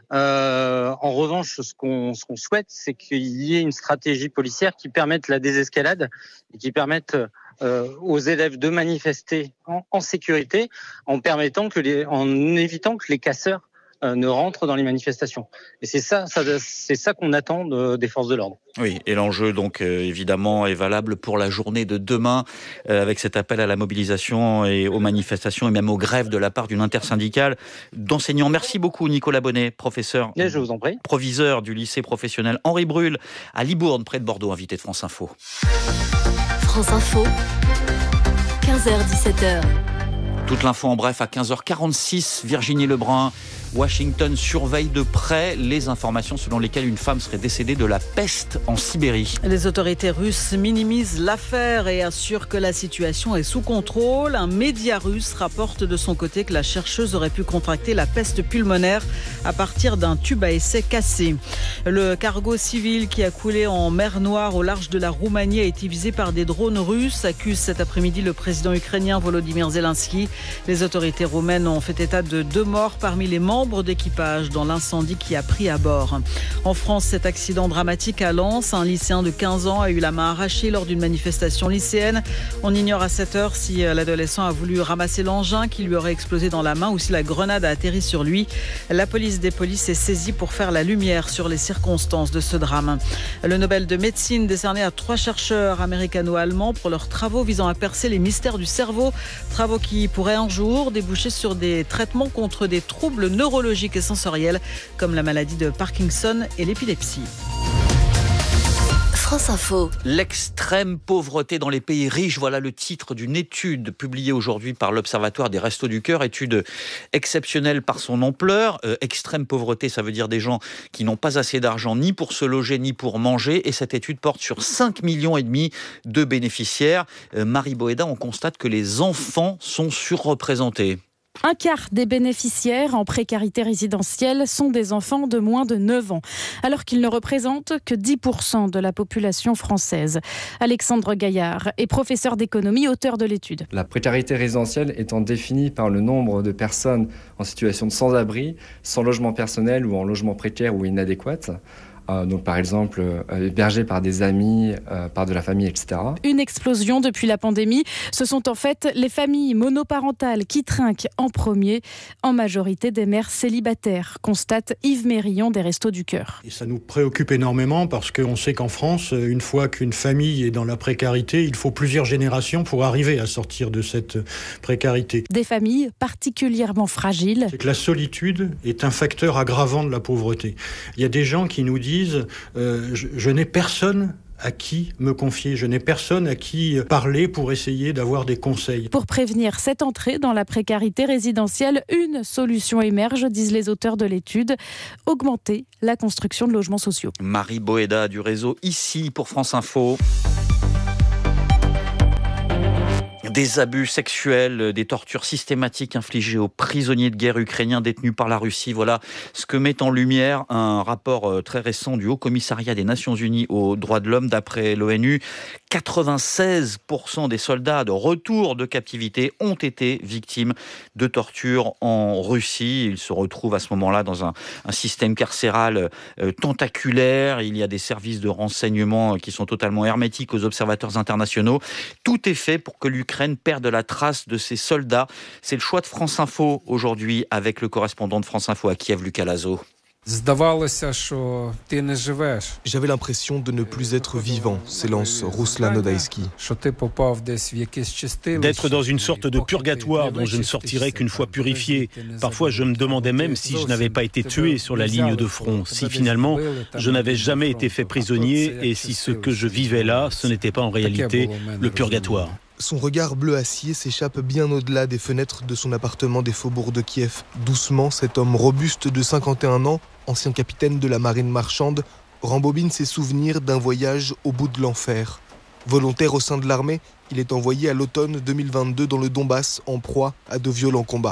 X: En revanche, ce qu'on souhaite, c'est qu'il y ait une stratégie policière qui permette la désescalade et qui permette aux élèves de manifester en sécurité, en évitant que les casseurs ne rentrent dans les manifestations. Et c'est ça qu'on attend des forces de l'ordre.
B: Oui, et l'enjeu donc évidemment est valable pour la journée de demain avec cet appel à la mobilisation et aux manifestations et même aux grèves de la part d'une intersyndicale d'enseignants. Merci beaucoup Nicolas Bonnet, professeur,
X: je vous en prie,
B: proviseur du lycée professionnel Henri Brul à Libourne près de Bordeaux, invité de France Info.
G: France Info, 15h-17h.
B: Toute l'info en bref à 15h46, Virginie Lebrun. Washington surveille de près les informations selon lesquelles une femme serait décédée de la peste en Sibérie.
Q: Les autorités russes minimisent l'affaire et assurent que la situation est sous contrôle. Un média russe rapporte de son côté que la chercheuse aurait pu contracter la peste pulmonaire à partir d'un tube à essai cassé. Le cargo civil qui a coulé en mer Noire au large de la Roumanie a été visé par des drones russes, accuse cet après-midi le président ukrainien Volodymyr Zelensky. Les autorités roumaines ont fait état de 2 morts parmi les membres d'équipage dans l'incendie qui a pris à bord. En France, cet accident dramatique à Lens, un lycéen de 15 ans a eu la main arrachée lors d'une manifestation lycéenne. On ignore à cette heure si l'adolescent a voulu ramasser l'engin qui lui aurait explosé dans la main ou si la grenade a atterri sur lui. La police des polices est saisie pour faire la lumière sur les circonstances de ce drame. Le Nobel de médecine décerné à 3 chercheurs américano-allemands pour leurs travaux visant à percer les mystères du cerveau. Travaux qui pourraient un jour déboucher sur des traitements contre des troubles neurologiques et sensorielles comme la maladie de Parkinson et l'épilepsie.
G: France Info.
B: L'extrême pauvreté dans les pays riches, voilà le titre d'une étude publiée aujourd'hui par l'Observatoire des Restos du Cœur, étude exceptionnelle par son ampleur. Extrême pauvreté, ça veut dire des gens qui n'ont pas assez d'argent ni pour se loger ni pour manger, et cette étude porte sur 5,5 millions de bénéficiaires. Marie Boéda, on constate que les enfants sont surreprésentés.
A: Un quart des bénéficiaires en précarité résidentielle sont des enfants de moins de 9 ans, alors qu'ils ne représentent que 10% de la population française. Alexandre Gaillard est professeur d'économie, auteur de l'étude.
C: La précarité résidentielle étant définie par le nombre de personnes en situation de sans-abri, sans logement personnel ou en logement précaire ou inadéquat. Donc par exemple hébergés par des amis, par de la famille, etc.
A: Une explosion depuis la pandémie. Ce sont en fait les familles monoparentales qui trinquent en premier, en majorité des mères célibataires, constate Yves Mérillon des Restos du Cœur.
F: Et ça nous préoccupe énormément parce qu'on sait qu'en France, une fois qu'une famille est dans la précarité, il faut plusieurs générations pour arriver à sortir de cette précarité.
A: Des familles particulièrement fragiles.
F: C'est que la solitude est un facteur aggravant de la pauvreté. Il y a des gens qui nous disent je n'ai personne à qui me confier, je n'ai personne à qui parler pour essayer d'avoir des conseils.
A: Pour prévenir cette entrée dans la précarité résidentielle, une solution émerge, disent les auteurs de l'étude, augmenter la construction de logements sociaux.
B: Marie Boéda du réseau Ici pour France Info. Des abus sexuels, des tortures systématiques infligées aux prisonniers de guerre ukrainiens détenus par la Russie. Voilà ce que met en lumière un rapport très récent du Haut Commissariat des Nations Unies aux droits de l'homme. D'après l'ONU, 96% des soldats de retour de captivité ont été victimes de tortures en Russie. Ils se retrouvent à ce moment-là dans un système carcéral tentaculaire. Il y a des services de renseignement qui sont totalement hermétiques aux observateurs internationaux. Tout est fait pour que l'Ukraine perde la trace de ses soldats. C'est le choix de France Info aujourd'hui avec le correspondant de France Info à Kiev, Lucas Lazo.
H: J'avais l'impression de ne plus être vivant, s'élance Ruslan Odaïski.
Y: D'être dans une sorte de purgatoire dont je ne sortirais qu'une fois purifié. Parfois, je me demandais même si je n'avais pas été tué sur la ligne de front, si finalement je n'avais jamais été fait prisonnier et si ce que je vivais là, ce n'était pas en réalité le purgatoire.
H: Son regard bleu acier s'échappe bien au-delà des fenêtres de son appartement des faubourgs de Kiev. Doucement, cet homme robuste de 51 ans, ancien capitaine de la marine marchande, rembobine ses souvenirs d'un voyage au bout de l'enfer. Volontaire au sein de l'armée, il est envoyé à l'automne 2022 dans le Donbass en proie à de violents combats.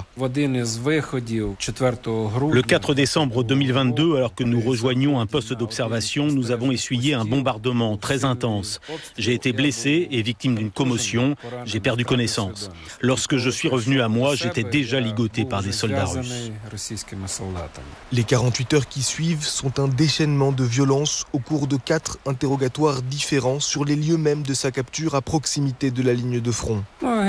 Y: Le 4 décembre 2022, alors que nous rejoignions un poste d'observation, nous avons essuyé un bombardement très intense. J'ai été blessé et victime d'une commotion. J'ai perdu connaissance. Lorsque je suis revenu à moi, j'étais déjà ligoté par des soldats russes.
H: Les 48 heures qui suivent sont un déchaînement de violence au cours de 4 interrogatoires différents sur les lieux même de sa capture à proximité de la ligne de front.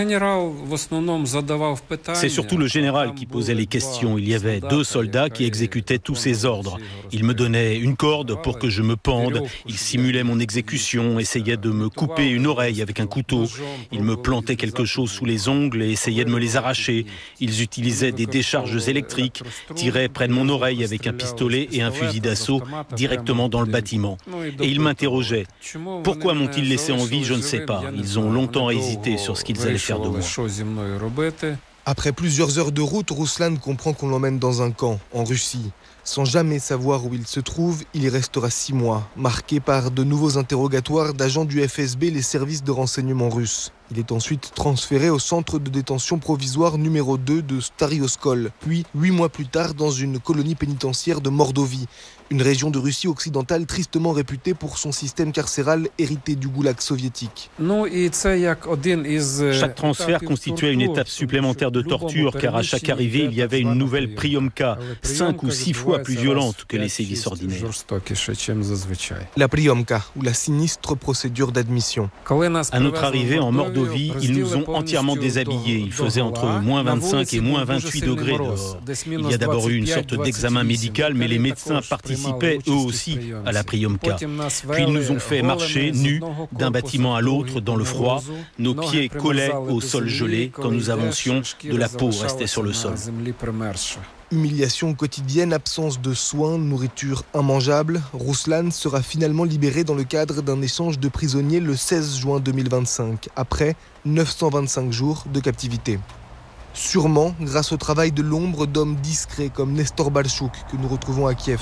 Y: C'est surtout le général qui posait les questions. Il y avait 2 soldats qui exécutaient tous ses ordres. Il me donnait une corde pour que je me pende. Il simulait mon exécution, essayait de me couper une oreille avec un couteau. Il me plantait quelque chose sous les ongles et essayait de me les arracher. Ils utilisaient des décharges électriques, tiraient près de mon oreille avec un pistolet et un fusil d'assaut directement dans le bâtiment. Et ils m'interrogeaient. Pourquoi m'ont-ils laissé en vie ? Je ne sais pas. Ils ont longtemps hésité sur ce qu'ils allaient faire de moi.
H: Après plusieurs heures de route, Ruslan comprend qu'on l'emmène dans un camp, en Russie. Sans jamais savoir où il se trouve, il y restera 6 mois, marqué par de nouveaux interrogatoires d'agents du FSB, les services de renseignement russes. Il est ensuite transféré au centre de détention provisoire numéro 2 de Stary-Oskol, puis 8 mois plus tard dans une colonie pénitentiaire de Mordovie, une région de Russie occidentale tristement réputée pour son système carcéral hérité du goulag soviétique.
Y: Chaque transfert constituait une étape supplémentaire de torture, car à chaque arrivée, il y avait une nouvelle priomka, 5 ou 6 fois plus violente que les sévices ordinaires.
H: La priomka, ou la sinistre procédure d'admission.
Y: À notre arrivée en Mordovie, ils nous ont entièrement déshabillés. Il faisait entre moins 25 et moins 28 degrés dehors. Il y a d'abord eu une sorte d'examen médical, mais les médecins participaient eux aussi à la priomka. Puis ils nous ont fait marcher nus d'un bâtiment à l'autre dans le froid. Nos pieds collaient au sol gelé. Quand nous avancions, de la peau restait sur le sol.
H: Humiliation quotidienne, absence de soins, nourriture immangeable. Ruslan sera finalement libéré dans le cadre d'un échange de prisonniers le 16 juin 2025, après 925 jours de captivité. Sûrement grâce au travail de l'ombre d'hommes discrets comme Nestor Balchouk, que nous retrouvons à Kiev.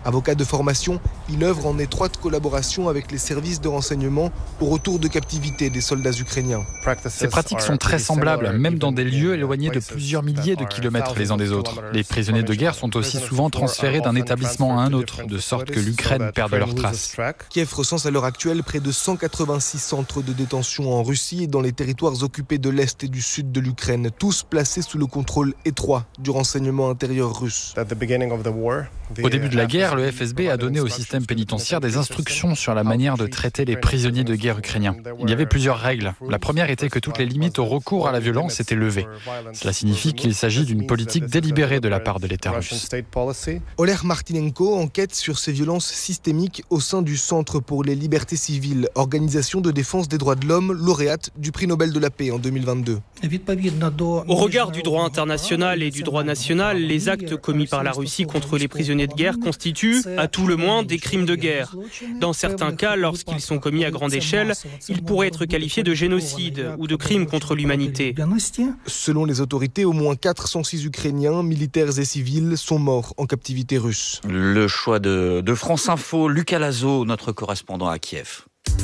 H: Avocat de formation, il œuvre en étroite collaboration avec les services de renseignement au retour de captivité des soldats ukrainiens.
I: Ces pratiques sont très semblables, même dans des lieux éloignés de plusieurs milliers de kilomètres les uns des autres. Les prisonniers de guerre sont aussi souvent transférés d'un établissement à un autre, de sorte que l'Ukraine perde leurs traces.
H: Kiev recense à l'heure actuelle près de 186 centres de détention en Russie et dans les territoires occupés de l'Est et du Sud de l'Ukraine, tous placés sous le contrôle étroit du renseignement intérieur russe.
I: Au début de la guerre, le FSB a donné au système pénitentiaire des instructions sur la manière de traiter les prisonniers de guerre ukrainiens. Il y avait plusieurs règles. La première était que toutes les limites au recours à la violence étaient levées. Cela signifie qu'il s'agit d'une politique délibérée de la part de l'État russe.
H: Oleg Martynenko enquête sur ces violences systémiques au sein du Centre pour les libertés civiles, organisation de défense des droits de l'homme, lauréate du prix Nobel de la paix en 2022.
J: Au regard du droit international et du droit national, les actes commis par la Russie contre les prisonniers de guerre constituent, à tout le moins, des crimes de guerre. Dans certains cas, lorsqu'ils sont commis à grande échelle, ils pourraient être qualifiés de génocide ou de crimes contre l'humanité.
H: Selon les autorités, au moins 406 Ukrainiens, militaires et civils, sont morts en captivité russe.
B: Le choix de France Info, Lucas Lazo, notre correspondant à Kiev.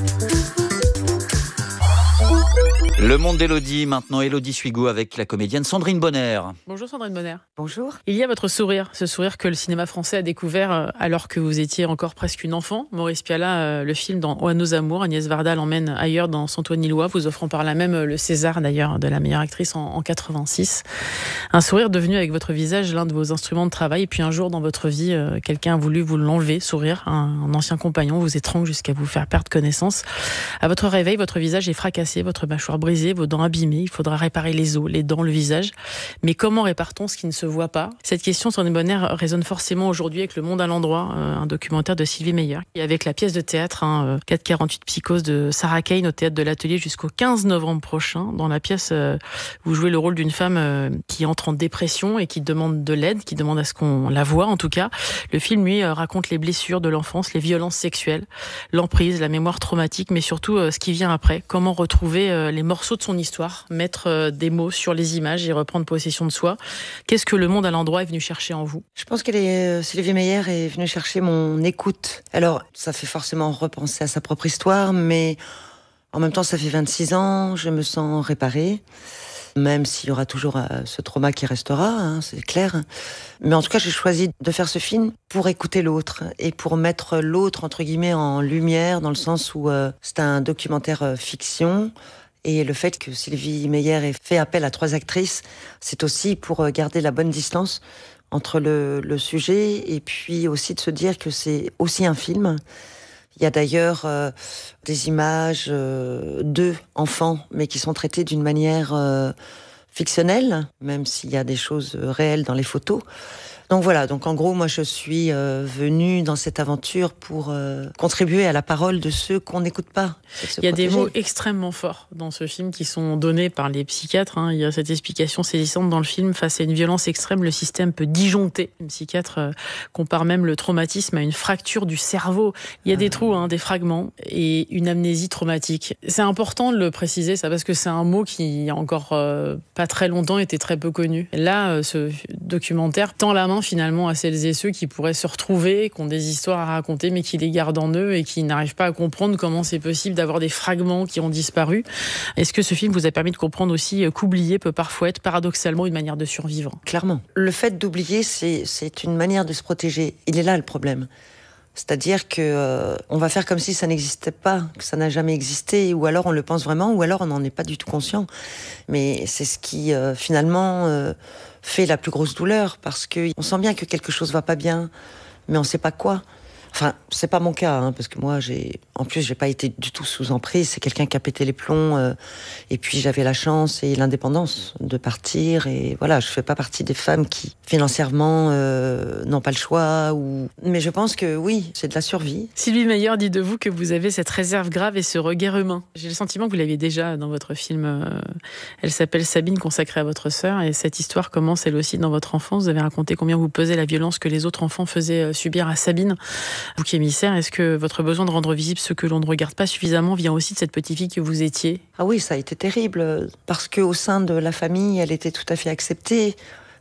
B: Le monde d'Élodie, maintenant Élodie Suigo avec la comédienne Sandrine Bonner.
K: Bonjour Sandrine Bonner.
U: Bonjour.
K: Il y a votre sourire, ce sourire que le cinéma français a découvert alors que vous étiez encore presque une enfant. Maurice Pialat, le film dans Oa nos amours, Agnès Varda l'emmène ailleurs dans Saint-Ouen-Îlois, vous offrant par là même le César d'ailleurs de la meilleure actrice en 86. Un sourire devenu avec votre visage l'un de vos instruments de travail. Et puis un jour dans votre vie, quelqu'un a voulu vous l'enlever, sourire. Un ancien compagnon vous étrangle jusqu'à vous faire perdre connaissance. À votre réveil, votre visage est fracassé, votre mâchoire brisée, vos dents abîmées, il faudra réparer les os, les dents, le visage. Mais comment répare-t-on ce qui ne se voit pas ? Cette question, Sandrine Bonner, résonne forcément aujourd'hui avec Le Monde à l'endroit, un documentaire de Sylvie Meyer. Et avec la pièce de théâtre 448 Psychose de Sarah Kane au Théâtre de l'Atelier jusqu'au 15 novembre prochain. Dans la pièce, vous jouez le rôle d'une femme qui entre en dépression et qui demande de l'aide, qui demande à ce qu'on la voie en tout cas. Le film, lui, raconte les blessures de l'enfance, les violences sexuelles, l'emprise, la mémoire traumatique, mais surtout ce qui vient après. Comment retrouver les morceaux de son histoire, mettre des mots sur les images et reprendre possession de soi. Qu'est-ce que Le Monde à l'endroit est venu chercher en vous ?
U: Je pense que Sylvie Meyer est venue chercher mon écoute. Alors, ça fait forcément repenser à sa propre histoire, mais en même temps, ça fait 26 ans, je me sens réparée. Même s'il y aura toujours ce trauma qui restera, c'est clair. Mais en tout cas, j'ai choisi de faire ce film pour écouter l'autre et pour mettre l'autre, entre guillemets, en lumière, dans le sens où c'est un documentaire fiction. Et le fait que Sylvie Meyer ait fait appel à 3 actrices, c'est aussi pour garder la bonne distance entre le sujet et puis aussi de se dire que c'est aussi un film. Il y a d'ailleurs des images d'eux, enfants, mais qui sont traitées d'une manière fictionnelle, même s'il y a des choses réelles dans les photos. Donc voilà, donc en gros, moi je suis venue dans cette aventure pour contribuer à la parole de ceux qu'on n'écoute pas.
K: Il y a des mots extrêmement forts dans ce film qui sont donnés par les psychiatres. Il y a cette explication saisissante dans le film. Face à une violence extrême, le système peut disjoncter. Les psychiatres comparent même le traumatisme à une fracture du cerveau. Il y a des trous, des fragments et une amnésie traumatique. C'est important de le préciser, ça, parce que c'est un mot qui, il y a encore pas très longtemps, était très peu connu. Là, ce documentaire tend la main finalement à celles et ceux qui pourraient se retrouver, qui ont des histoires à raconter mais qui les gardent en eux et qui n'arrivent pas à comprendre comment c'est possible d'avoir des fragments qui ont disparu. Est-ce que ce film vous a permis de comprendre aussi qu'oublier peut parfois être paradoxalement une manière de survivre ?
U: Clairement. Le fait d'oublier, c'est une manière de se protéger. Il est là le problème. C'est-à-dire que on va faire comme si ça n'existait pas, que ça n'a jamais existé, ou alors on le pense vraiment, ou alors on n'en est pas du tout conscient. Mais c'est ce qui finalement fait la plus grosse douleur, parce que on sent bien que quelque chose va pas bien, mais on sait pas quoi. Enfin, c'est pas mon cas, parce que moi, j'ai pas été du tout sous emprise. C'est quelqu'un qui a pété les plombs, et puis j'avais la chance et l'indépendance de partir. Et voilà, je fais pas partie des femmes qui financièrement n'ont pas le choix. Mais je pense que oui, c'est de la survie.
K: Sylvie Meyer dit de vous que vous avez cette réserve grave et ce regard humain. J'ai le sentiment que vous l'aviez déjà dans votre film. Elle s'appelle Sabine, consacrée à votre sœur, et cette histoire commence elle aussi dans votre enfance. Vous avez raconté combien vous pesait la violence que les autres enfants faisaient subir à Sabine. Bouc émissaire, est-ce que votre besoin de rendre visible ce que l'on ne regarde pas suffisamment vient aussi de cette petite fille que vous étiez ?
U: Ah oui, ça a été terrible, parce qu'au sein de la famille, elle était tout à fait acceptée.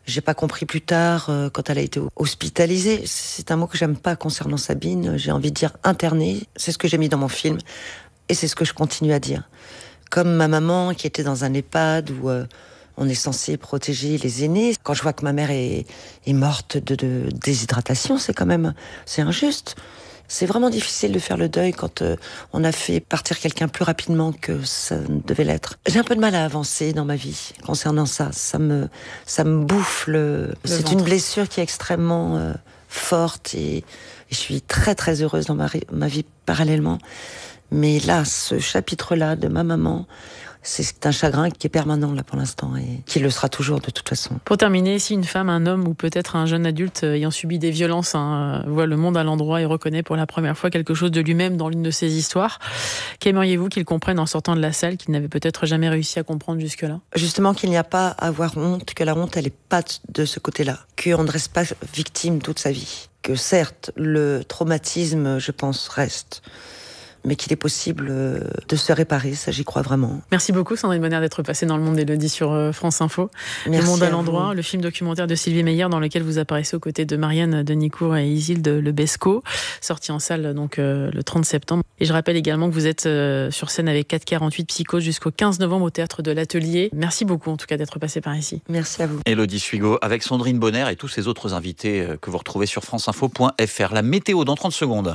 U: J'ai pas compris plus tard quand elle a été hospitalisée. C'est un mot que j'aime pas concernant Sabine. J'ai envie de dire internée. C'est ce que j'ai mis dans mon film et c'est ce que je continue à dire. Comme ma maman qui était dans un EHPAD où on est censé protéger les aînés. Quand je vois que ma mère est morte de déshydratation, c'est injuste. C'est vraiment difficile de faire le deuil quand on a fait partir quelqu'un plus rapidement que ça devait l'être. J'ai un peu de mal à avancer dans ma vie concernant ça. Ça me bouffe c'est une blessure qui est extrêmement forte et je suis très très heureuse dans ma vie parallèlement. Mais là, ce chapitre-là de ma maman, c'est un chagrin qui est permanent là pour l'instant et qui le sera toujours de toute façon.
K: Pour terminer, si une femme, un homme ou peut-être un jeune adulte ayant subi des violences voit le monde à l'endroit et reconnaît pour la première fois quelque chose de lui-même dans l'une de ses histoires, qu'aimeriez-vous qu'il comprenne en sortant de la salle qu'il n'avait peut-être jamais réussi à comprendre jusque-là ?
U: Justement qu'il n'y a pas à avoir honte, que la honte elle n'est pas de ce côté-là, qu'on ne reste pas victime toute sa vie, que certes le traumatisme je pense reste, mais qu'il est possible de se réparer, ça j'y crois vraiment.
K: Merci beaucoup Sandrine Bonner d'être passée dans Le Monde d'Élodie sur France Info.
U: Merci.
K: Le Monde à l'endroit, le film documentaire de Sylvie Meyer dans lequel vous apparaissez aux côtés de Marianne Denicourt et Isilde Lebesco, sorti en salle donc le 30 septembre. Et je rappelle également que vous êtes sur scène avec 448 Psychose jusqu'au 15 novembre au Théâtre de l'Atelier. Merci beaucoup en tout cas d'être passée par ici.
U: Merci à vous.
B: Élodie Suigo avec Sandrine Bonner et tous ces autres invités que vous retrouvez sur franceinfo.fr. La météo dans 30 secondes.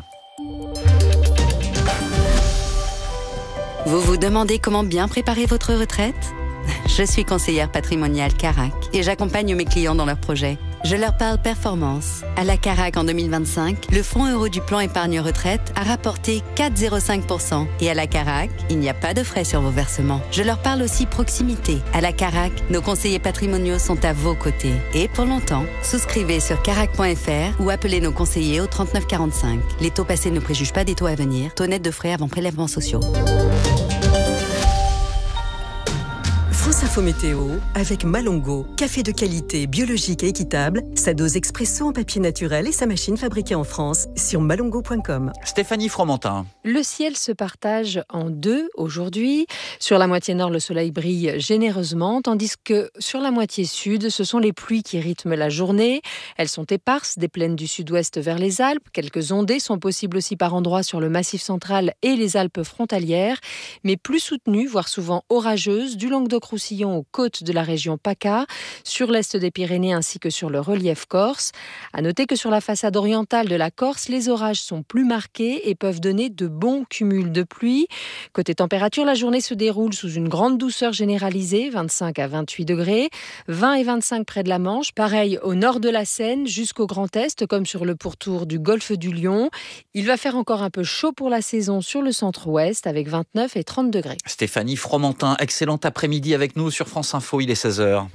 L: Vous vous demandez comment bien préparer votre retraite ? Je suis conseillère patrimoniale Carac et j'accompagne mes clients dans leurs projets. Je leur parle performance. À la Carac en 2025, le fonds euro du plan épargne retraite a rapporté 4,05%. Et à la Carac, il n'y a pas de frais sur vos versements. Je leur parle aussi proximité. À la Carac, nos conseillers patrimoniaux sont à vos côtés. Et pour longtemps, souscrivez sur carac.fr ou appelez nos conseillers au 39 45. Les taux passés ne préjugent pas des taux à venir. Taux net de frais avant prélèvements sociaux.
M: France Info Météo avec Malongo, café de qualité, biologique et équitable, sa dose expresso en papier naturel et sa machine fabriquée en France sur malongo.com.
B: Stéphanie Fromentin.
N: Le ciel se partage en deux aujourd'hui. Sur la moitié nord, le soleil brille généreusement, tandis que sur la moitié sud, ce sont les pluies qui rythment la journée. Elles sont éparses des plaines du sud-ouest vers les Alpes. Quelques ondées sont possibles aussi par endroits sur le Massif central et les Alpes frontalières, mais plus soutenues, voire souvent orageuses, du Languedoc-Roussillon aux côtes de la région PACA, sur l'est des Pyrénées ainsi que sur le relief corse. À noter que sur la façade orientale de la Corse, les orages sont plus marqués et peuvent donner de bons cumuls de pluie. Côté température, la journée se déroule sous une grande douceur généralisée, 25 à 28 degrés, 20 et 25 près de la Manche, pareil au nord de la Seine jusqu'au Grand Est, comme sur le pourtour du golfe du Lion. Il va faire encore un peu chaud pour la saison sur le centre-ouest avec 29 et 30 degrés.
B: Stéphanie Fromentin, excellent après-midi avec nous sur France Info, il est 16h.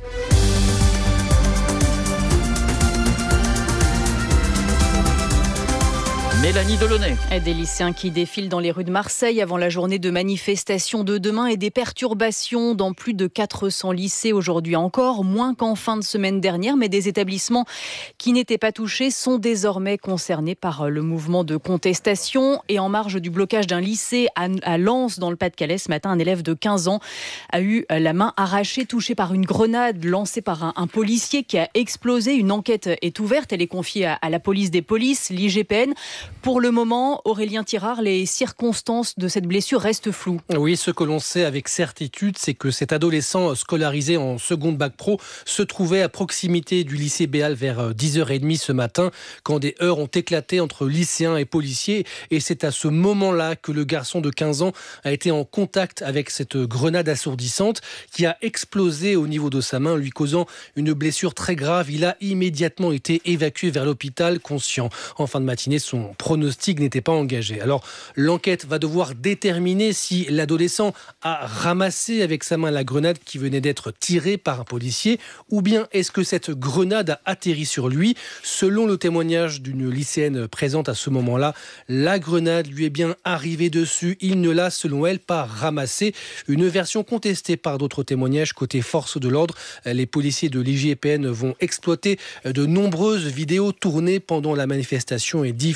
B: Mélanie Delaunay.
O: Des lycéens qui défilent dans les rues de Marseille avant la journée de manifestation de demain et des perturbations dans plus de 400 lycées aujourd'hui encore, moins qu'en fin de semaine dernière, mais des établissements qui n'étaient pas touchés sont désormais concernés par le mouvement de contestation. Et en marge du blocage d'un lycée à Lens dans le Pas-de-Calais, ce matin, un élève de 15 ans a eu la main arrachée, touché par une grenade lancée par un policier qui a explosé. Une enquête est ouverte, elle est confiée à la police des polices, l'IGPN. Pour le moment, Aurélien Tirard, les circonstances de cette blessure restent floues.
P: Oui, ce que l'on sait avec certitude, c'est que cet adolescent scolarisé en seconde bac pro se trouvait à proximité du lycée Béal vers 10h30 ce matin, quand des heurts ont éclaté entre lycéens et policiers. Et c'est à ce moment-là que le garçon de 15 ans a été en contact avec cette grenade assourdissante qui a explosé au niveau de sa main, lui causant une blessure très grave. Il a immédiatement été évacué vers l'hôpital, conscient. En fin de matinée, son pronostic n'était pas engagé. Alors, l'enquête va devoir déterminer si l'adolescent a ramassé avec sa main la grenade qui venait d'être tirée par un policier, ou bien est-ce que cette grenade a atterri sur lui. Selon le témoignage d'une lycéenne présente à ce moment-là, la grenade lui est bien arrivée dessus. Il ne l'a, selon elle, pas ramassée. Une version contestée par d'autres témoignages côté force de l'ordre. Les policiers de l'IGPN vont exploiter de nombreuses vidéos tournées pendant la manifestation et diffusées sur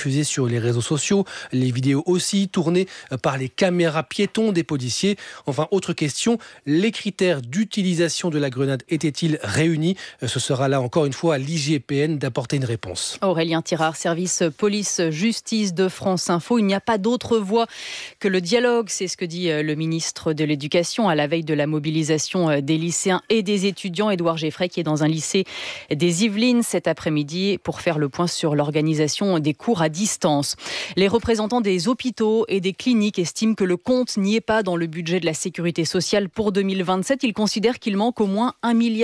P: sur les réseaux sociaux, les vidéos aussi tournées par les caméras piétons des policiers. Enfin, autre question, les critères d'utilisation de la grenade étaient-ils réunis ? Ce sera là encore une fois à l'IGPN d'apporter une réponse.
O: Aurélien Tirard, service police-justice de France Info. Il n'y a pas d'autre voie que le dialogue, c'est ce que dit le ministre de l'Éducation à la veille de la mobilisation des lycéens et des étudiants. Édouard Geffray qui est dans un lycée des Yvelines cet après-midi pour faire le point sur l'organisation des cours à distance. Les représentants des hôpitaux et des cliniques estiment que le compte n'y est pas dans le budget de la sécurité sociale pour 2027. Ils considèrent qu'il manque au moins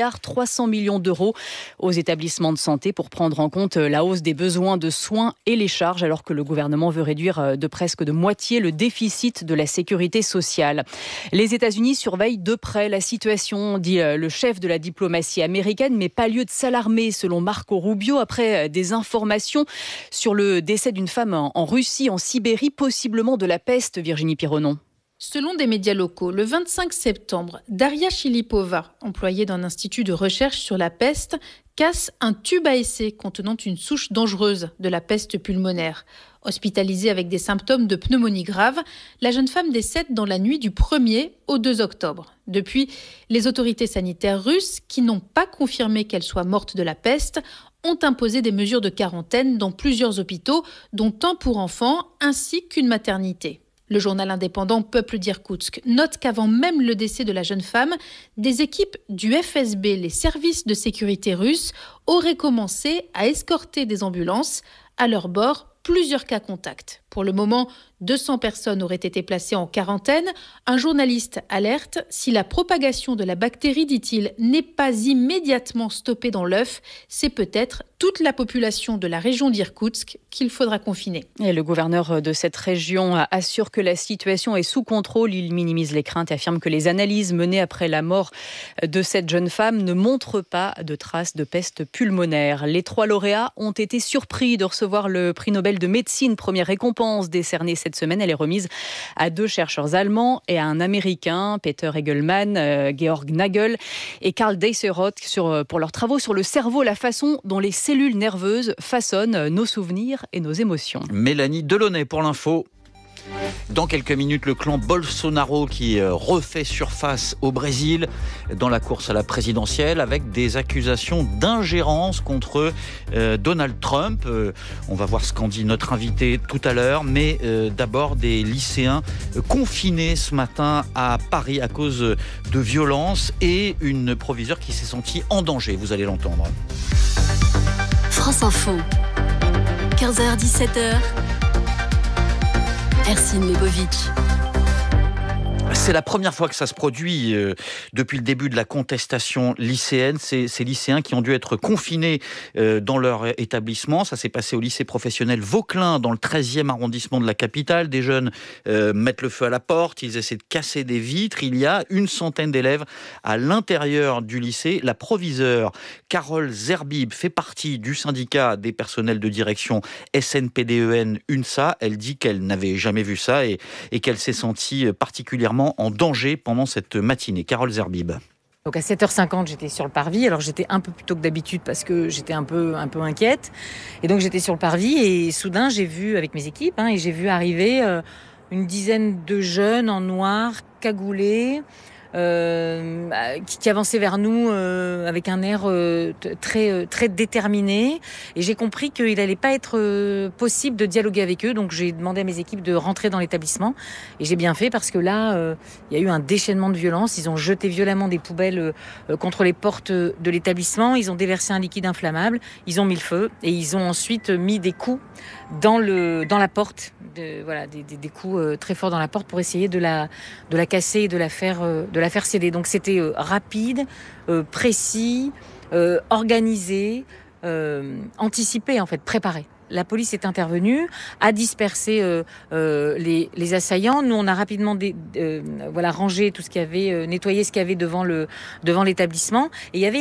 O: 1,3 milliard d'euros aux établissements de santé pour prendre en compte la hausse des besoins de soins et les charges, alors que le gouvernement veut réduire de presque de moitié le déficit de la sécurité sociale. Les États-Unis surveillent de près la situation, dit le chef de la diplomatie américaine, mais pas lieu de s'alarmer, selon Marco Rubio, après des informations sur le décès d'une femme en Russie, en Sibérie, possiblement de la peste, Virginie Pironon.
E: Selon des médias locaux, le 25 septembre, Daria Chilipova, employée d'un institut de recherche sur la peste, casse un tube à essai contenant une souche dangereuse de la peste pulmonaire. Hospitalisée avec des symptômes de pneumonie grave, la jeune femme décède dans la nuit du 1er au 2 octobre. Depuis, les autorités sanitaires russes, qui n'ont pas confirmé qu'elle soit morte de la peste, ont imposé des mesures de quarantaine dans plusieurs hôpitaux, dont un pour enfants ainsi qu'une maternité. Le journal indépendant Peuple d'Irkoutsk note qu'avant même le décès de la jeune femme, des équipes du FSB, les services de sécurité russes, auraient commencé à escorter des ambulances. À leur bord, plusieurs cas contacts. Pour le moment, 200 personnes auraient été placées en quarantaine. Un journaliste alerte, si la propagation de la bactérie, dit-il, n'est pas immédiatement stoppée dans l'œuf, c'est peut-être toute la population de la région d'Irkoutsk qu'il faudra confiner.
O: Et le gouverneur de cette région assure que la situation est sous contrôle. Il minimise les craintes et affirme que les analyses menées après la mort de cette jeune femme ne montrent pas de traces de peste pulmonaire. Les 3 lauréats ont été surpris de recevoir le prix Nobel de médecine, première récompense décernée cette semaine. Elle est remise à 2 chercheurs allemands et à un américain, Peter Hegelmann, Georg Nagel et Karl Deisseroth, pour leurs travaux sur le cerveau, la façon dont les cellules nerveuses façonnent nos souvenirs et nos émotions.
B: Mélanie Delaunay pour l'info. Dans quelques minutes, le clan Bolsonaro qui refait surface au Brésil dans la course à la présidentielle avec des accusations d'ingérence contre Donald Trump. On va voir ce qu'en dit notre invité tout à l'heure, mais d'abord des lycéens confinés ce matin à Paris à cause de violences et une proviseure qui s'est sentie en danger. Vous allez l'entendre.
G: France Info, 15h-17h. Ercine Lebovic.
B: C'est la première fois que ça se produit depuis le début de la contestation lycéenne. Ces lycéens qui ont dû être confinés dans leur établissement. Ça s'est passé au lycée professionnel Vauquelin, dans le 13e arrondissement de la capitale. Des jeunes mettent le feu à la porte, ils essaient de casser des vitres. Il y a une centaine d'élèves à l'intérieur du lycée. La proviseure Carole Zerbib fait partie du syndicat des personnels de direction SNPDEN-UNSA. Elle dit qu'elle n'avait jamais vu ça et qu'elle s'est sentie particulièrement en danger pendant cette matinée. Carole Zerbib.
R: Donc à 7h50, j'étais sur le parvis. Alors j'étais un peu plus tôt que d'habitude parce que j'étais un peu inquiète. Et donc j'étais sur le parvis et soudain j'ai vu avec mes équipes et j'ai vu arriver une dizaine de jeunes en noir, cagoulés, qui avançaient vers nous avec un air très déterminé. Et j'ai compris qu'il n'allait pas être possible de dialoguer avec eux. Donc j'ai demandé à mes équipes de rentrer dans l'établissement. Et j'ai bien fait parce que là, il y a eu un déchaînement de violence. Ils ont jeté violemment des poubelles contre les portes de l'établissement. Ils ont déversé un liquide inflammable. Ils ont mis le feu. Et ils ont ensuite mis des coups dans la porte. Des coups très forts dans la porte pour essayer de la casser et de la faire céder. Donc c'était rapide, précis, organisé, anticipé en fait, préparé. La police est intervenue, a dispersé les assaillants. Nous, on a rapidement rangé tout ce qu'il y avait, nettoyé ce qu'il y avait devant l'établissement. Et il y avait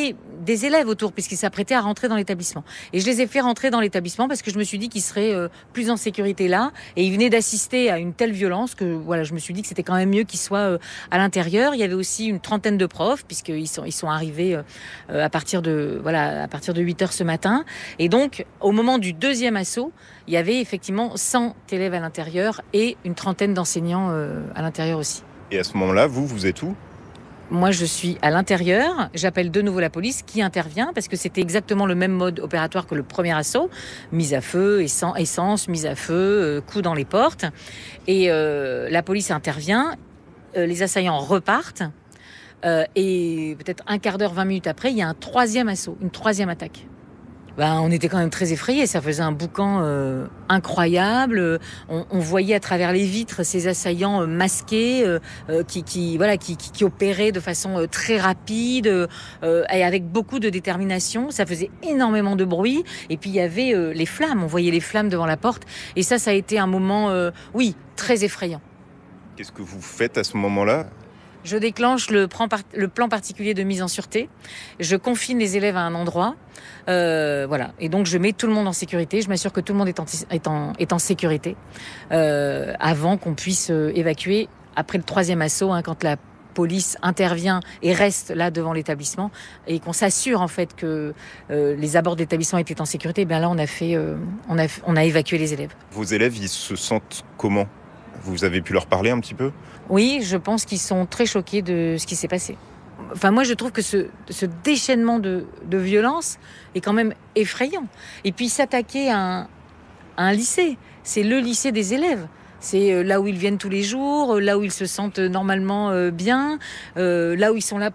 R: des élèves autour, puisqu'ils s'apprêtaient à rentrer dans l'établissement. Et je les ai fait rentrer dans l'établissement parce que je me suis dit qu'ils seraient plus en sécurité là. Et ils venaient d'assister à une telle violence que voilà, je me suis dit que c'était quand même mieux qu'ils soient à l'intérieur. Il y avait aussi une trentaine de profs, puisqu'ils sont arrivés à partir de 8h ce matin. Et donc, au moment du deuxième assaut, il y avait effectivement 100 élèves à l'intérieur et une trentaine d'enseignants à l'intérieur aussi.
D: Et à ce moment-là, vous êtes où ?
R: Moi, je suis à l'intérieur. J'appelle de nouveau la police qui intervient parce que c'était exactement le même mode opératoire que le premier assaut. Mise à feu, essence, mise à feu, coups dans les portes. Et la police intervient. Les assaillants repartent. Et peut-être un quart d'heure, 20 minutes après, il y a un troisième assaut, une troisième attaque. On était quand même très effrayés. Ça faisait un boucan incroyable. On voyait à travers les vitres ces assaillants masqués qui opéraient de façon très rapide et avec beaucoup de détermination. Ça faisait énormément de bruit. Et puis il y avait les flammes. On voyait les flammes devant la porte. Et ça a été un moment, très effrayant.
D: Qu'est-ce que vous faites à ce moment-là ?
R: Je déclenche le plan particulier de mise en sûreté. Je confine les élèves à un endroit. Et donc je mets tout le monde en sécurité. Je m'assure que tout le monde est en sécurité avant qu'on puisse évacuer. Après le troisième assaut, quand la police intervient et reste là devant l'établissement et qu'on s'assure en fait que les abords de l'établissement étaient en sécurité, là on a évacué les élèves.
D: Vos élèves, ils se sentent comment ? Vous avez pu leur parler un petit peu ?
R: Oui, je pense qu'ils sont très choqués de ce qui s'est passé. Enfin, moi, je trouve que ce déchaînement de violence est quand même effrayant. Et puis, s'attaquer à un lycée, c'est le lycée des élèves. C'est là où ils viennent tous les jours, là où ils se sentent normalement bien, là où ils sont là